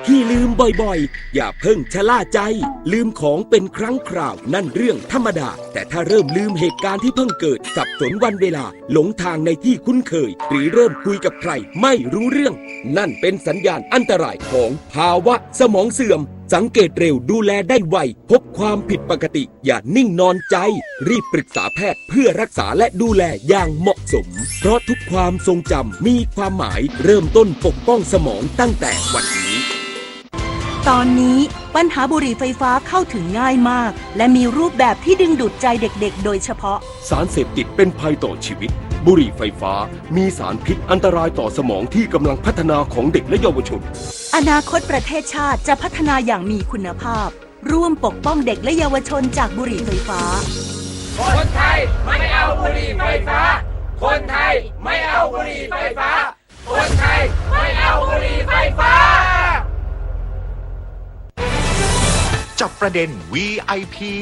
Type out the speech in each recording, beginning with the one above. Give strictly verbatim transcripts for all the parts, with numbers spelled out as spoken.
ที่ลืมบ่อยๆอย่าเพิ่งชะล่าใจลืมของเป็นครั้งคราวนั่นเรื่องธรรมดาแต่ถ้าเริ่มลืมเหตุการณ์ที่เพิ่งเกิดสับสนวันเวลาหลงทางในที่คุ้นเคยหรือเริ่มคุยกับใครไม่รู้เรื่องนั่นเป็นสัญญาณอันตรายของภาวะสมองเสื่อมสังเกตเร็วดูแลได้ไวพบความผิดปกติอย่านิ่งนอนใจรีบปรึกษาแพทย์เพื่อรักษาและดูแลอย่างเหมาะสมเพราะทุกความทรงจำมีความหมายเริ่มต้นปกป้องสมองตั้งแต่วันนี้ตอนนี้ปัญหาบุหรี่ไฟฟ้าเข้าถึงง่ายมากและมีรูปแบบที่ดึงดูดใจเด็กๆโดยเฉพาะสารเสพติดเป็นภัยต่อชีวิตบุหรี่ไฟฟ้ามีสารพิษอันตรายต่อสมองที่กำลังพัฒนาของเด็กและเยาวชนอนาคตประเทศชาติจะพัฒนาอย่างมีคุณภาพร่วมปกป้องเด็กและเยาวชนจากบุหรี่ไฟฟ้าคนไทยไม่เอาบุหรี่ไฟฟ้าคนไทยไม่เอาบุหรี่ไฟฟ้าคนไทยไม่เอาบุหรี่ไฟฟ้าจับประเด็น วี ไอ พี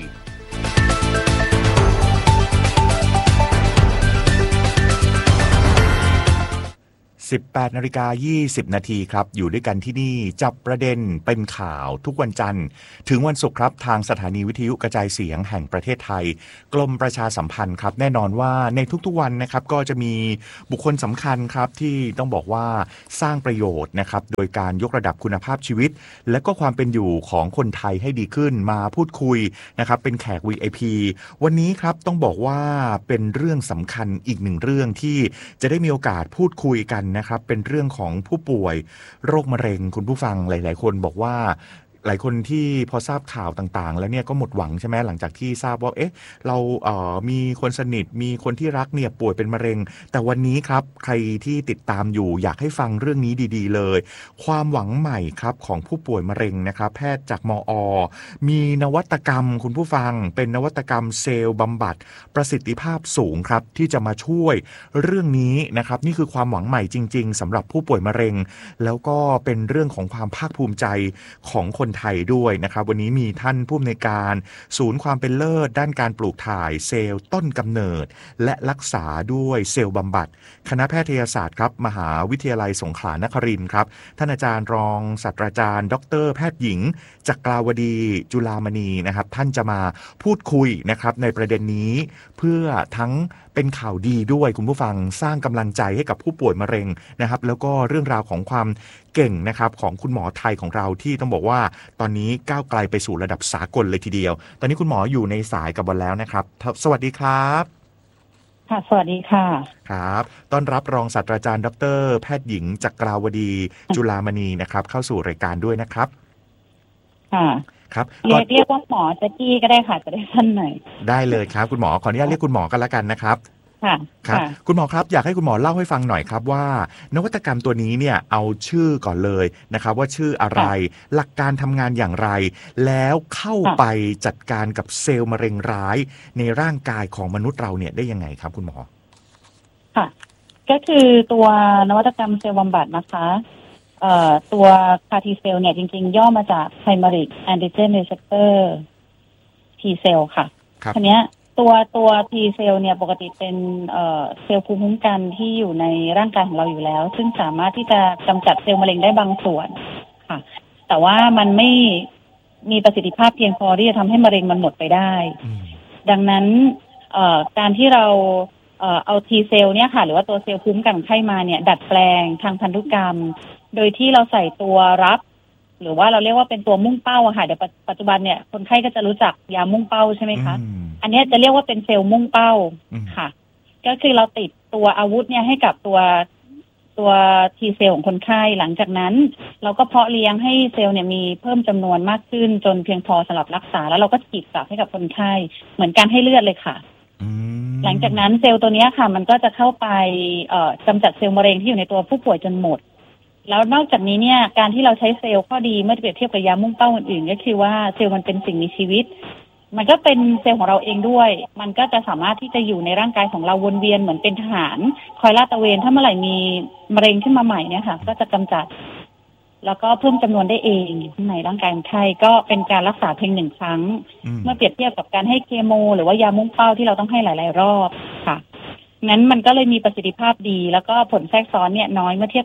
สิบแปดนาฬิกายี่สิบนาทีครับอยู่ด้วยกันที่นี่จับประเด็นเป็นข่าวทุกวันจันทร์ถึงวันศุกร์ครับทางสถานีวิทยุกระจายเสียงแห่งประเทศไทยกรมประชาสัมพันธ์ครับแน่นอนว่าในทุกๆวันนะครับก็จะมีบุคคลสำคัญครับที่ต้องบอกว่าสร้างประโยชน์นะครับโดยการยกระดับคุณภาพชีวิตและก็ความเป็นอยู่ของคนไทยให้ดีขึ้นมาพูดคุยนะครับเป็นแขก วี ไอ พี วันนี้ครับต้องบอกว่าเป็นเรื่องสำคัญอีกหนึ่งเรื่องที่จะได้มีโอกาสพูดคุยกันนะครับเป็นเรื่องของผู้ป่วยโรคมะเร็งคุณผู้ฟังหลายๆคนบอกว่าหลายคนที่พอทราบข่าวต่างๆแล้วเนี่ยก็หมดหวังใช่ไหมหลังจากที่ทราบว่าเอ๊ะเราเอ่อมีคนสนิทมีคนที่รักเนี่ยป่วยเป็นมะเร็งแต่วันนี้ครับใครที่ติดตามอยู่อยากให้ฟังเรื่องนี้ดีๆเลยความหวังใหม่ครับของผู้ป่วยมะเร็งนะครับแพทย์จากมอ.มีนวัตกรรมคุณผู้ฟังเป็นนวัตกรรมเซลล์บำบัดประสิทธิภาพสูงครับที่จะมาช่วยเรื่องนี้นะครับนี่คือความหวังใหม่จริงๆสำหรับผู้ป่วยมะเร็งแล้วก็เป็นเรื่องของความภาคภูมิใจของคนไทยด้วยนะครับวันนี้มีท่านผู้อำนวยการศูนย์ความเป็นเลิศด้านการปลูกถ่ายเซลล์ต้นกำเนิดและรักษาด้วยเซลล์บำบัดคณะแพทยศาสตร์ครับมหาวิทยาลัยสงขลานครินทร์ครับท่านอาจารย์รองศาสตราจารย์ดรแพทย์หญิงจักราวดีจุฬามณีนะครับท่านจะมาพูดคุยนะครับในประเด็นนี้เพื่อทั้งเป็นข่าวดีด้วยคุณผู้ฟังสร้างกำลังใจให้กับผู้ป่วยมะเร็งนะครับแล้วก็เรื่องราวของความเก่งนะครับของคุณหมอไทยของเราที่ต้องบอกว่าตอนนี้ก้าวไกลไปสู่ระดับสากลเลยทีเดียวตอนนี้คุณหมออยู่ในสายกับเราแล้วนะครับสวัสดีครับค่ะสวัสดีค่ะครับต้อนรับรองศาสตราจารย์ดรแพทย์หญิงจักราวดีจุฬามณีนะครับเข้าสู่รายการด้วยนะครับค่ะครับเรียกเรียกว่าหมอจะจี้ก็ได้ค่ะจะได้สั้นหน่อยได้เลยครับคุณหมอขออนุญาตเรียกคุณหมอกันละกันนะครับค่ะครับคุณหมอครับอยากให้คุณหมอเล่าให้ฟังหน่อยครับว่านวัตกรรมตัวนี้เนี่ยเอาชื่อก่อนเลยนะครับว่าชื่ออะไรหลักการทำงานอย่างไรแล้วเข้าไปจัดการกับเซลล์มะเร็งร้ายในร่างกายของมนุษย์เราเนี่ยได้ยังไงครับคุณหมอค่ะก็คือตัวนวัตกรรมเซลล์บำบัดนะคะเอ่อตัว ซี เอ อาร์ ที cell เนี่ยจริงๆย่อมาจาก Chimeric Antigen Receptor T cell ค่ะทีเนี้ยตัวตัว T cell เนี่ยปกติเป็นเอ่อเซลล์ภูมิคุ้มกันที่อยู่ในร่างกายของเราอยู่แล้วซึ่งสามารถที่จะกำจัดเซลล์มะเร็งได้บางส่วนค่ะแต่ว่ามันไม่มีประสิทธิภาพเพียงพอที่จะทำให้มะเร็งมันหมดไปได้ดังนั้นเอ่อการที่เราเอ่อเอา T cell เนี่ยค่ะหรือว่าตัวเซลล์ภูมิคุ้มกันไข้มาเนี่ยดัดแปลงทางพันธุกรรมโดยที่เราใส่ตัวรับหรือว่าเราเรียกว่าเป็นตัวมุ่งเป้าอะค่ะเดี๋ยวปัจจุบันเนี่ยคนไข้ก็จะรู้จักยามุ่งเป้าใช่ไหมคะอันนี้จะเรียกว่าเป็นเซลล์มุ่งเป้าค่ะก็คือเราติดตัวอาวุธเนี่ยให้กับตัวตัวทีเซลของคนไข้หลังจากนั้นเราก็เพาะเลี้ยงให้เซลล์เนี่ยมีเพิ่มจำนวนมากขึ้นจนเพียงพอสำหรับรักษาแล้วเราก็ฉีดกลับให้กับคนไข้เหมือนการให้เลือดเลยค่ะหลังจากนั้นเซลล์ตัวนี้ค่ะมันก็จะเข้าไปเอ่อกำจัดเซลล์มะเร็งที่อยู่ในตัวผู้ป่วยจนหมดแล้วนอกจากนี้เนี่ยการที่เราใช้เซลล์ข้อดีเมื่อเปรียบเทียบกับยามุ่งเป้าอื่นๆก็คือว่าเซลล์มันเป็นสิ่งมีชีวิตมันก็เป็นเซลล์ของเราเองด้วยมันก็จะสามารถที่จะอยู่ในร่างกายของเราวนเวียนเหมือนเป็นทหารคอยลาดตระเวนถ้าเมื่อไหร่มีมะเร็งขึ้นมาใหม่เนี่ยค่ะก็จะกำจัดแล้วก็เพิ่มจำนวนได้เองในร่างกายคนไข้ก็เป็นการรักษาเพียงหนึ่งครั้งเมื่อเปรียบเทียบกับการให้เคมีหรือว่ายามุ่งเป้าที่เราต้องให้หลายๆรอบค่ะงั้นมันก็เลยมีประสิทธิภาพดีแล้วก็ผลแทรกซ้อนเนี่ยน้อยเมื่อเทียบกับ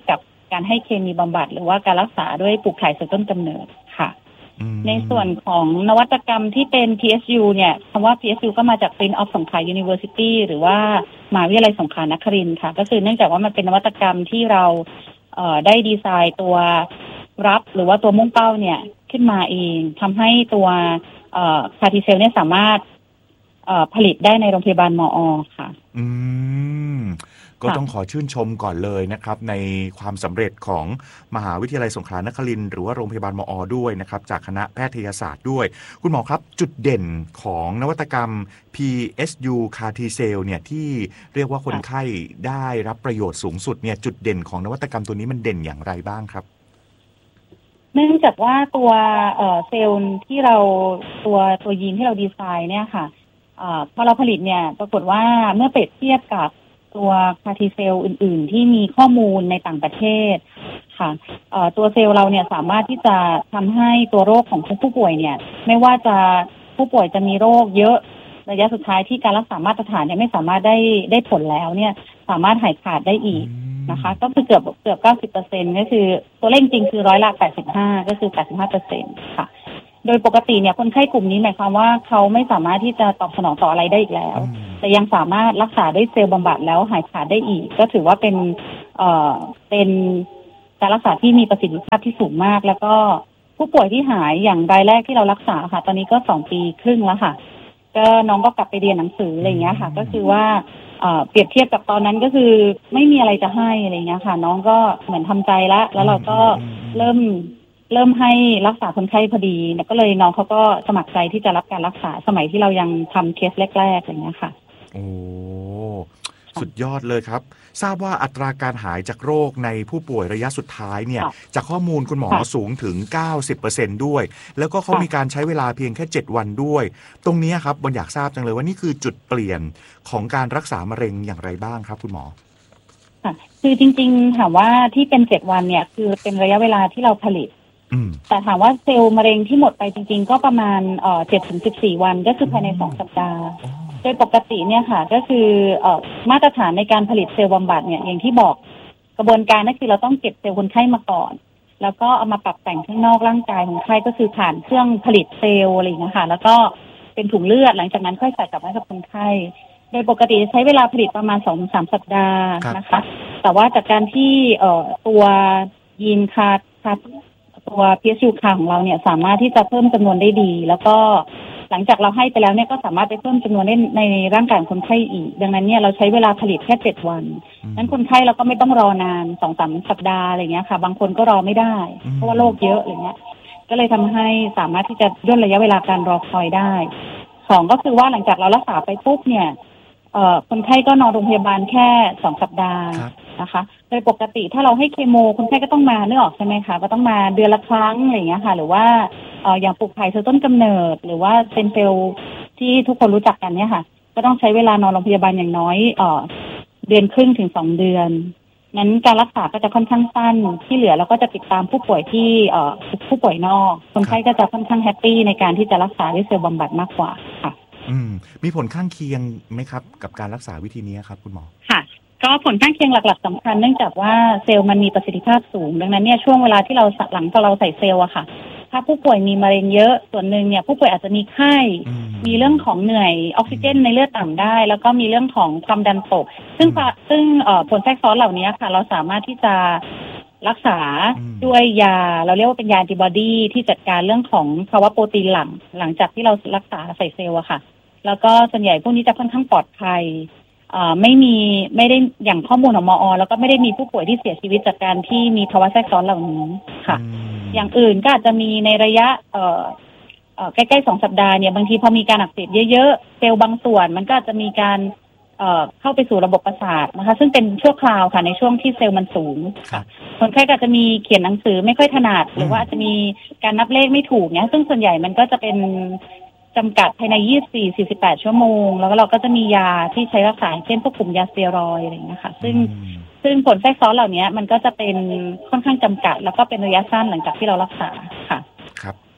การให้เคมีบำบัดหรือว่าการรักษาด้วยปลูกถ่ายเซลล์ต้นกำเนิดค่ะในส่วนของนวัตกรรมที่เป็น พี เอส ยู เนี่ยคำว่า พี เอส ยู ก็มาจาก Prince of สงขลา University หรือว่ามหาวิทยาลัยสงขลานครินทร์ค่ะก็คือเนื่องจากว่ามันเป็นนวัตกรรมที่เราเอ่อได้ดีไซน์ตัวรับหรือว่าตัวมุ่งเป้าเนี่ยขึ้นมาเองทำให้ตัวเอ่อคาทีเซลเนี่ยสามารถเอ่อผลิตได้ในโรงพยาบาลมอ.ค่ะอืมก็ต้องขอชื่นชมก่อนเลยนะครับในความสำเร็จของมหาวิทยาลัยสงขลานครินทร์หรือว่าโรงพยาบาลมอ.ด้วยนะครับจากคณะแพทยศาสตร์ด้วยคุณหมอครับจุดเด่นของนวัตกรรม พี เอส ยู CAR T-cell เนี่ยที่เรียกว่าคนไข้ได้รับประโยชน์สูงสุดเนี่ยจุดเด่นของนวัตกรรมตัวนี้มันเด่นอย่างไรบ้างครับเนื่องจากว่าตัวเอ่อเซลล์ที่เราตัวตัวยีนที่เราดีไซน์เนี่ยค่ะเอ่อพอเราผลิตเนี่ยปรากฏว่าเมื่อเปรียบเทียบกับตัวคาทีเซลอื่นๆที่มีข้อมูลในต่างประเทศค่ะเอ่อตัวเซลล์เราเนี่ยสามารถที่จะทำให้ตัวโรคของผู้ป่วยเนี่ยไม่ว่าจะผู้ป่วยจะมีโรคเยอะระยะสุดท้ายที่การรักษามาตรฐานเนี่ยไม่สามารถได้ได้ผลแล้วเนี่ยสามารถหายขาดได้อีกนะคะก็คือเกือบเกือบ เก้าสิบเปอร์เซ็นต์ ก็คือตัวเลขจริงคือร้อยละแปดสิบห้าก็คือ แปดสิบห้าเปอร์เซ็นต์ ค่ะโดยปกติเนี่ยคนไข้กลุ่มนี้หมายความว่าเขาไม่สามารถที่จะตอบสนองต่ออะไรได้อีกแล้วแต่ยังสามารถรักษาด้วยเซลล์บำบัดแล้วหายขาดได้อีกก็ถือว่าเป็นเอ่อเป็นการรักษาที่มีประสิทธิภาพที่สูงมากแล้วก็ผู้ป่วยที่หายอย่างรายแรกที่เรารักษาค่ะตอนนี้ก็สองปีครึ่งแล้วค่ะก็น้องก็กลับไปเรียนหนังสืออะไรอย่างเงี้ยค่ะก็คือว่าเอ่อเปรียบเทียบกับตอนนั้นก็คือไม่มีอะไรจะให้อะไรอย่างเงี้ยค่ะน้องก็เหมือนทำใจละแล้วเราก็เริ่มเริ่มให้รักษาคนไข้พอดีแล้วก็เลยน้องเขาก็สมัครใจที่จะรับการรักษาสมัยที่เรายังทำเคสแรกๆอย่างเงี้ยค่ะโอ้สุดยอดเลยครับทราบว่าอัตราการหายจากโรคในผู้ป่วยระยะสุดท้ายเนี่ยจากข้อมูลคุณหมอสูงถึง เก้าสิบเปอร์เซ็นต์ ด้วยแล้วก็เขามีการใช้เวลาเพียงแค่เจ็ดวันด้วยตรงนี้ครับบนอยากทราบจังเลยว่านี่คือจุดเปลี่ยนของการรักษามะเร็งอย่างไรบ้างครับคุณหมอค่ะคือจริงๆถามว่าที่เป็นเจ็ดวันเนี่ยคือเป็นระยะเวลาที่เราผลิตแต่ถามว่าเซลล์มะเร็งที่หมดไปจริงๆก็ประมาณเอ่อ เจ็ดถึงสิบสี่ วันก็คือภายในสองสัปดาห์โดยปกติเนี่ยค่ะก็คือเอ่อมาตรฐานในการผลิตเซลล์บำบัดเนี่ยอย่างที่บอกกระบวนการนั่นคือเราต้องเก็บเซลล์คนไข้มาก่อนแล้วก็เอามาปรับแต่งข้างนอกร่างกายของคนไข้ก็คือผ่านเครื่องผลิตเซลล์อะไรอย่างเงี้ยค่ะแล้วก็เป็นถุงเลือดหลังจากนั้นค่อยใส่กลับให้กับคนไข้โดยปกติใช้เวลาผลิตประมาณ สองถึงสาม สัปดาห์นะคะแต่ว่าจากการที่เอ่อตัวยีนคาคาตัว พี เอส ยู CAR ของเราเนี่ยสามารถที่จะเพิ่มจำนวนได้ดีแล้วก็หลังจากเราให้ไปแล้วเนี่ยก็สามารถไปเพิ่มจำนวนได้ในร่างกายของคนไข้อีกดังนั้นเนี่ยเราใช้เวลาผลิตแค่เจ็ดวันนั้นคนไข้เราก็ไม่ต้องรอนาน สองถึงสาม สัปดาห์อะไรเงี้ยค่ะบางคนก็รอไม่ได้เพราะว่าโรคเยอะอะไรเงี้ยก็เลยทำให้สามารถที่จะย่นระยะเวลาการรอคอยได้สองก็คือว่าหลังจากเรารักษาไปปุ๊บเนี่ยเอ่อคนไข้ก็นอนโรงพยาบาลแค่สองสัปดาห์นะคะโดยปกติถ้าเราให้เคมีคนไข้ก็ต้องมาเนื้อออกใช่ไหมคะก็ต้องมาเดือนละครั้งอะไรอย่างเงี้ยค่ะหรือว่าเอ่ออย่างปลูกถ่ายเซลล์ต้นกำเนิดหรือว่าเป็นเซลล์ที่ทุกคนรู้จักกันเนี่ยค่ะก็ต้องใช้เวลานอนโรงพยาบาลอย่างน้อยเอ่อเดือนครึ่งถึงสองเดือนนั้นการรักษาก็จะค่อนข้างสั้นที่เหลือเราก็จะติดตามผู้ป่วยที่เอ่อผู้ป่วยนอกคนไข้ก็จะค่อนข้างแฮปปี้ในการที่จะรักษาด้วยเซลล์บำบัดมากกว่าค่ะอืมมีผลข้างเคียงไหมครับกับการรักษาวิธีนี้ครับคุณหมอค่ะก็ผลข้างเคียงหลักๆสำคัญเนื่องจากว่าเซลล์มันมีประสิทธิภาพสูงดังนั้นเนี่ยช่วงเวลาที่เราหลังจากเราใส่เซลล์อะค่ะถ้าผู้ป่วยมีมะเร็งเยอะส่วนหนึ่งเนี่ยผู้ป่วยอาจจะมีไข้มีเรื่องของเหนื่อยออกซิเจนในเลือดต่ำได้แล้วก็มีเรื่องของความดันตกซึ่งซึ่งผลแทรกซ้อนเหล่านี้ค่ะเราสามารถที่จะรักษาด้วยยาเราเรียกว่าเป็นยาแอนติบอดีที่จัดการเรื่องของภาวะโปรตีนหลั่งหลังจากที่เรารักษาใส่เซลล์อะค่ะแล้วก็ส่วนใหญ่พวกนี้จะค่อนข้างปลอดภัยอ่าไม่มีไม่ได้อย่างข้อมูลของมอ.แล้วก็ไม่ได้มีผู้ป่วยที่เสียชีวิตจากการที่มีภาวะแทรกซ้อนเหล่านี้ค่ะอย่างอื่นก็อาจจะมีในระยะเอ่อเอ่อใกล้ๆสองสัปดาห์เนี่ยบางทีพอมีการอักเสบเยอะๆเซลล์บางส่วนมันก็จะมีการเอ่อเข้าไปสู่ระบบประสาทนะคะซึ่งเป็นชั่วคราวค่ะในช่วงที่เซลล์มันสูงคนไข้ก็จะมีเขียนหนังสือไม่ค่อยถนัดหรือว่าอาจจะมีการนับเลขไม่ถูกเนี่ยซึ่งส่วนใหญ่มันก็จะเป็นจำกัดภายในยี่สิบสี่ สี่สิบแปดชั่วโมงแล้วก็เราก็จะมียาที่ใช้รักษาเช่นพวกกลุ่มยาสเตียรอยด์อะไรอย่างเงี้ยค่ะซึ่งซึ่งผลแทรกซ้อนเหล่านี้มันก็จะเป็นค่อนข้างจำกัดแล้วก็เป็นระยะสั้นหลังจากที่เรารักษาค่ะครับ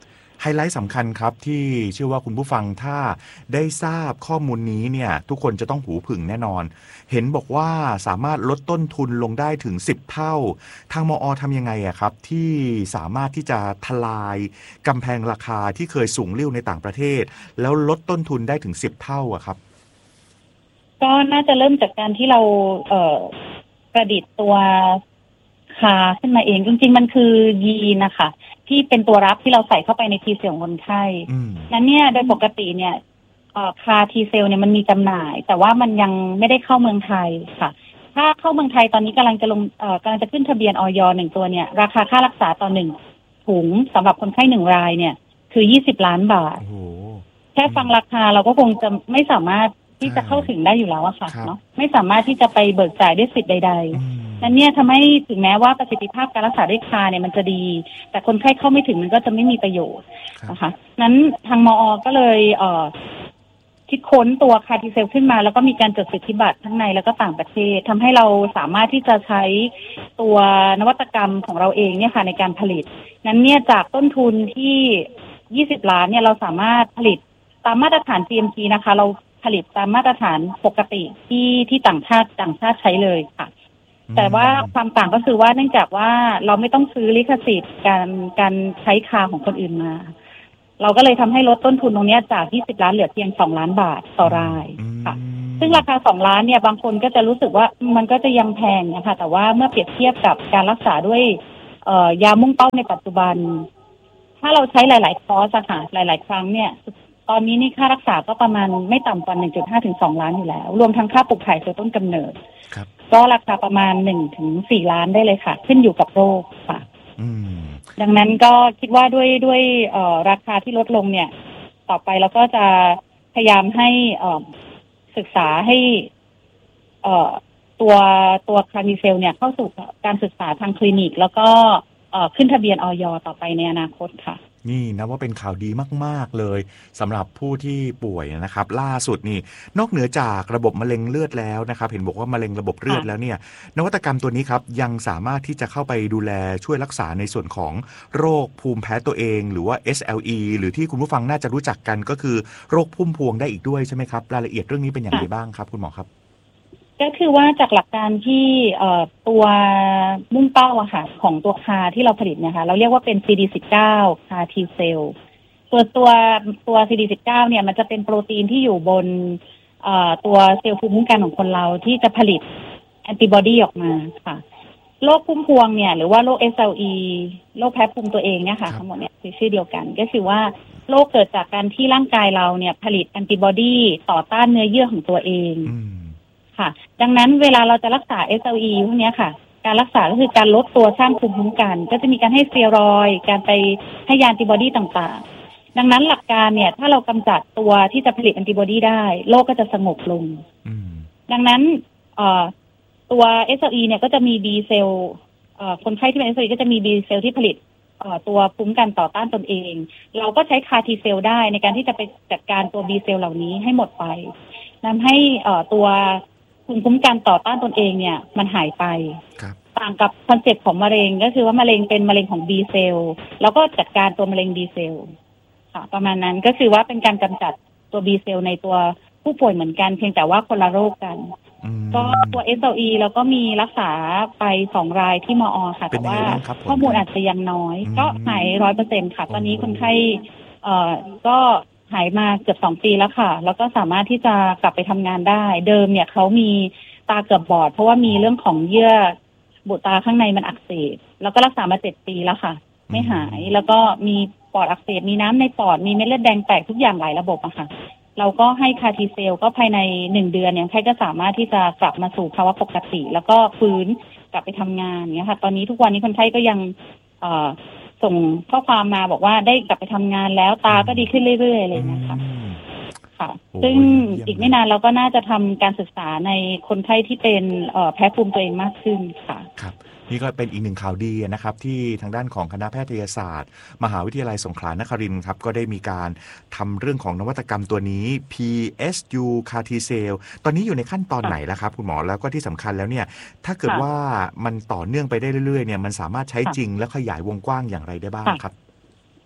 ไฮไลท์สำคัญครับที่เชื่อว่าคุณผู้ฟังถ้าได้ทราบข้อมูลนี้เนี่ยทุกคนจะต้องหูผึ่งแน่นอนเห็นบอกว่าสามารถลดต้นทุนลงได้ถึงสิบเท่าทางมอทำยังไงอะครับที่สามารถที่จะทลายกำแพงราคาที่เคยสูงลิ่วในต่างประเทศแล้วลดต้นทุนได้ถึงสิบเท่าอะครับก็น่าจะเริ่มจากการที่เราเอ่อประดิษฐ์ตัวคาขึ้นมาเองจริงๆมันคือยีนนะคะที่เป็นตัวรับที่เราใส่เข้าไปในทีเซลของคนไข้นั้นเนี่ยโดยปกติเนี่ยคาทีเซลเนี่ยมันมีจำหน่ายแต่ว่ามันยังไม่ได้เข้าเมืองไทยค่ะถ้าเข้าเมืองไทยตอนนี้กำลังจะลงเอ่อกำลังจะขึ้นทะเบียนอย.หนึ่งตัวเนี่ยราคาค่ารักษาต่อหนึ่งถุงสำหรับคนไข้หนึ่งรายเนี่ยคือยี่สิบล้านบาทแค่ฟังราคาเราก็คงจะไม่สามารถที่จะเข้าถึงได้อยู่แล้วอะค่ะเนาะไม่สามารถที่จะไปเบิกจ่ายด้วยสิทธิ์ใดๆนั้นเนี่ยทำให้ถึงแม้ว่าประสิทธิภาพการรักษาด้วยคาเนี่ยมันจะดีแต่คนไข้เข้าไม่ถึงมันก็จะไม่มีประโยชน์นะคะนั้นทางมอ.ก็เลยเอ่อคิดค้นตัวคาทีเซลขึ้นมาแล้วก็มีการจดสิทธิบัตรทั้งในแล้วก็ต่างประเทศทำให้เราสามารถที่จะใช้ตัวนวัตกรรมของเราเองเนี่ยค่ะในการผลิตนั้นเนี่ยจากต้นทุนที่ยี่สิบล้านเนี่ยเราสามารถผลิตตามมาตรฐาน จี เอ็ม พี นะคะเราผลิตตามมาตรฐานปกติที่ที่ต่างชาติต่างชาติใช้เลยค่ะแต่ว่าความต่างก็คือว่าเนื่องจากว่าเราไม่ต้องซื้อลิขสิทธิ์การการใช้คาของคนอื่นมาเราก็เลยทำให้ลดต้นทุนตรงนี้จากยี่สิบล้านเหลือเพียงสองล้านบาทต่อรายค่ะซึ่งราคาสองล้านเนี่ยบางคนก็จะรู้สึกว่ามันก็จะยังแพงนะคะแต่ว่าเมื่อเปรียบเทียบกับการรักษาด้วยเอ่อยามุ่งเป้าในปัจจุบันถ้าเราใช้หลายๆคอร์สอะค่ะหลายๆครั้งเนี่ยตอนนี้นี่ค่ารักษาก็ประมาณไม่ต่ำกว่า หนึ่งจุดห้า ถึงสองล้านอยู่แล้วรวมทั้งค่าปลูกถ่ายเซลล์ต้นกำเนิดก็ราคาประมาณ หนึ่งถึงสี่ ล้านได้เลยค่ะขึ้นอยู่กับโรคค่ะดังนั้นก็คิดว่าด้วยด้วยเอ่อราคาที่ลดลงเนี่ยต่อไปเราก็จะพยายามให้เอ่อศึกษาให้เอ่อตัวตัวคาร์นิเซลเนี่ยเข้าสู่การศึกษาทางคลินิกแล้วก็เอ่อขึ้นทะเบียนอย.ต่อไปในอนาคตค่ะนี่นะว่าเป็นข่าวดีมากๆเลยสำหรับผู้ที่ป่วยนะครับล่าสุดนี่นอกเหนือจากระบบมะเร็งเลือดแล้วนะครับเห็นบอกว่ามะเร็งระบบเลือดแล้วเนี่ยนวัตกรรมตัวนี้ครับยังสามารถที่จะเข้าไปดูแลช่วยรักษาในส่วนของโรคภูมิแพ้ตัวเองหรือว่า เอส แอล อี หรือที่คุณผู้ฟังน่าจะรู้จักกันก็คือโรคพุ่มพวงได้อีกด้วยใช่ไหมครับรายละเอียดเรื่องนี้เป็นอย่างไรบ้างครับคุณหมอครับก็คือว่าจากหลักการที่เอ่อตัวมุ่งเป้าอะค่ะของตัวคาที่เราผลิตเนี่ยค่ะเราเรียกว่าเป็น ซี ดี สิบเก้า คาทีเซลตัวตัวตัว ซี ดี สิบเก้า เนี่ยมันจะเป็นโปรตีนที่อยู่บนเอ่อตัวเซลล์ภูมิคุ้มกันของคนเราที่จะผลิตแอนติบอดีออกมาค่ะโรคพุ่มพวงเนี่ยหรือว่าโรค เอส แอล อี โรคแพ้ภูมิตัวเองเนี่ยค่ะทั้งหมดเนี่ยคือชื่อเดียวกันก็คือว่าโรคเกิดจากการที่ร่างกายเราเนี่ยผลิตแอนติบอดีต่อต้านเนื้อเยื่อของตัวเองค่ะดังนั้นเวลาเราจะรักษา เอส แอล อี พวกนี้ค่ะการรักษาก็คือการลดตัวสร้างภูมิคุ้มกันก็จะมีการให้สเตียรอยด์การไปให้ยาแอนติบอดีต่างๆดังนั้นหลักการเนี่ยถ้าเรากำจัดตัวที่จะผลิตแอนติบอดีได้โรคก็จะสงบลงดังนั้นเอ่อตัว เอส แอล อี เนี่ยก็จะมี B เซลล์เอ่อคนไข้ที่เป็น เอส แอล อี ก็จะมี B เซลล์ที่ผลิตเอ่อตัวภูมิคุ้มกันต่อต้านตนเองเราก็ใช้คาทีเซลได้ในการที่จะไปจัดการตัว B เซลล์เหล่านี้ให้หมดไปทำให้เอ่อตัวภูมิคุ้มกันต่อต้านตนเองเนี่ยมันหายไปต่างกับคอนเซ็ปต์ของมะเร็งก็คือว่ามะเร็งเป็นมะเร็งของ B เซลล์แล้วก็จัดการตัวมะเร็ง B เซลล์ค่ะประมาณนั้นก็คือว่าเป็นการกำจัดตัว B เซลล์ในตัวผู้ป่วยเหมือนกันเพียงแต่ว่าคนละโรคกันก็ตัว เอส แอล อี แล้วก็มีรักษาไปสองรายที่มอ.ค่ะแต่ว่าข้อมูลอาจจะยังน้อยก็หาย ร้อยเปอร์เซ็นต์ ค่ะตอนนี้คนไข้เอ่อก็หายมาเกือบสองปีแล้วค่ะแล้วก็สามารถที่จะกลับไปทำงานได้เดิมเนี่ยเขามีตาเกือบบอดเพราะว่ามีเรื่องของเยื่อบุตาข้างในมันอักเสบแล้วก็รักษามาเจ็ดปีแล้วค่ะไม่หายแล้วก็มีปอดอักเสบมีน้ำในปอดมีเม็ดเลือดแดงแตกทุกอย่างหลายระบบอะค่ะเราก็ให้คาทีเซลก็ภายในหนึ่งเดือนเนี่ยใครก็สามารถที่จะกลับมาสู่ภาวะปกติแล้วก็ฟื้นกลับไปทำงานเนี่ยค่ะตอนนี้ทุกวันนี้คนไข้ก็ยังเอ่อส่งข้อความมาบอกว่าได้กลับไปทำงานแล้วตาก็ดีขึ้นเรื่อยๆเลยนะคะค่ะซึ่งอีกไม่นานเราก็น่าจะทำการศึกษาในคนไข้ที่เป็นแพ้ภูมิตัวเองมากขึ้นค่ะครับนี่ก็เป็นอีกหนึ่งข่าวดีนะครับที่ทางด้านของคณะแพทยศาสตร์มหาวิทยาลัยสงขลานครินทร์ครับก็ได้มีการทำเรื่องของนวัตกรรมตัวนี้ พี เอส ยู คาร์ทีเซลตอนนี้อยู่ในขั้นตอนไหนแล้วครับคุณหมอแล้วก็ที่สำคัญแล้วเนี่ยถ้าเกิดว่ามันต่อเนื่องไปได้เรื่อยๆเนี่ยมันสามารถใช้จริงและขยายวงกว้างอย่างไรได้บ้างครับ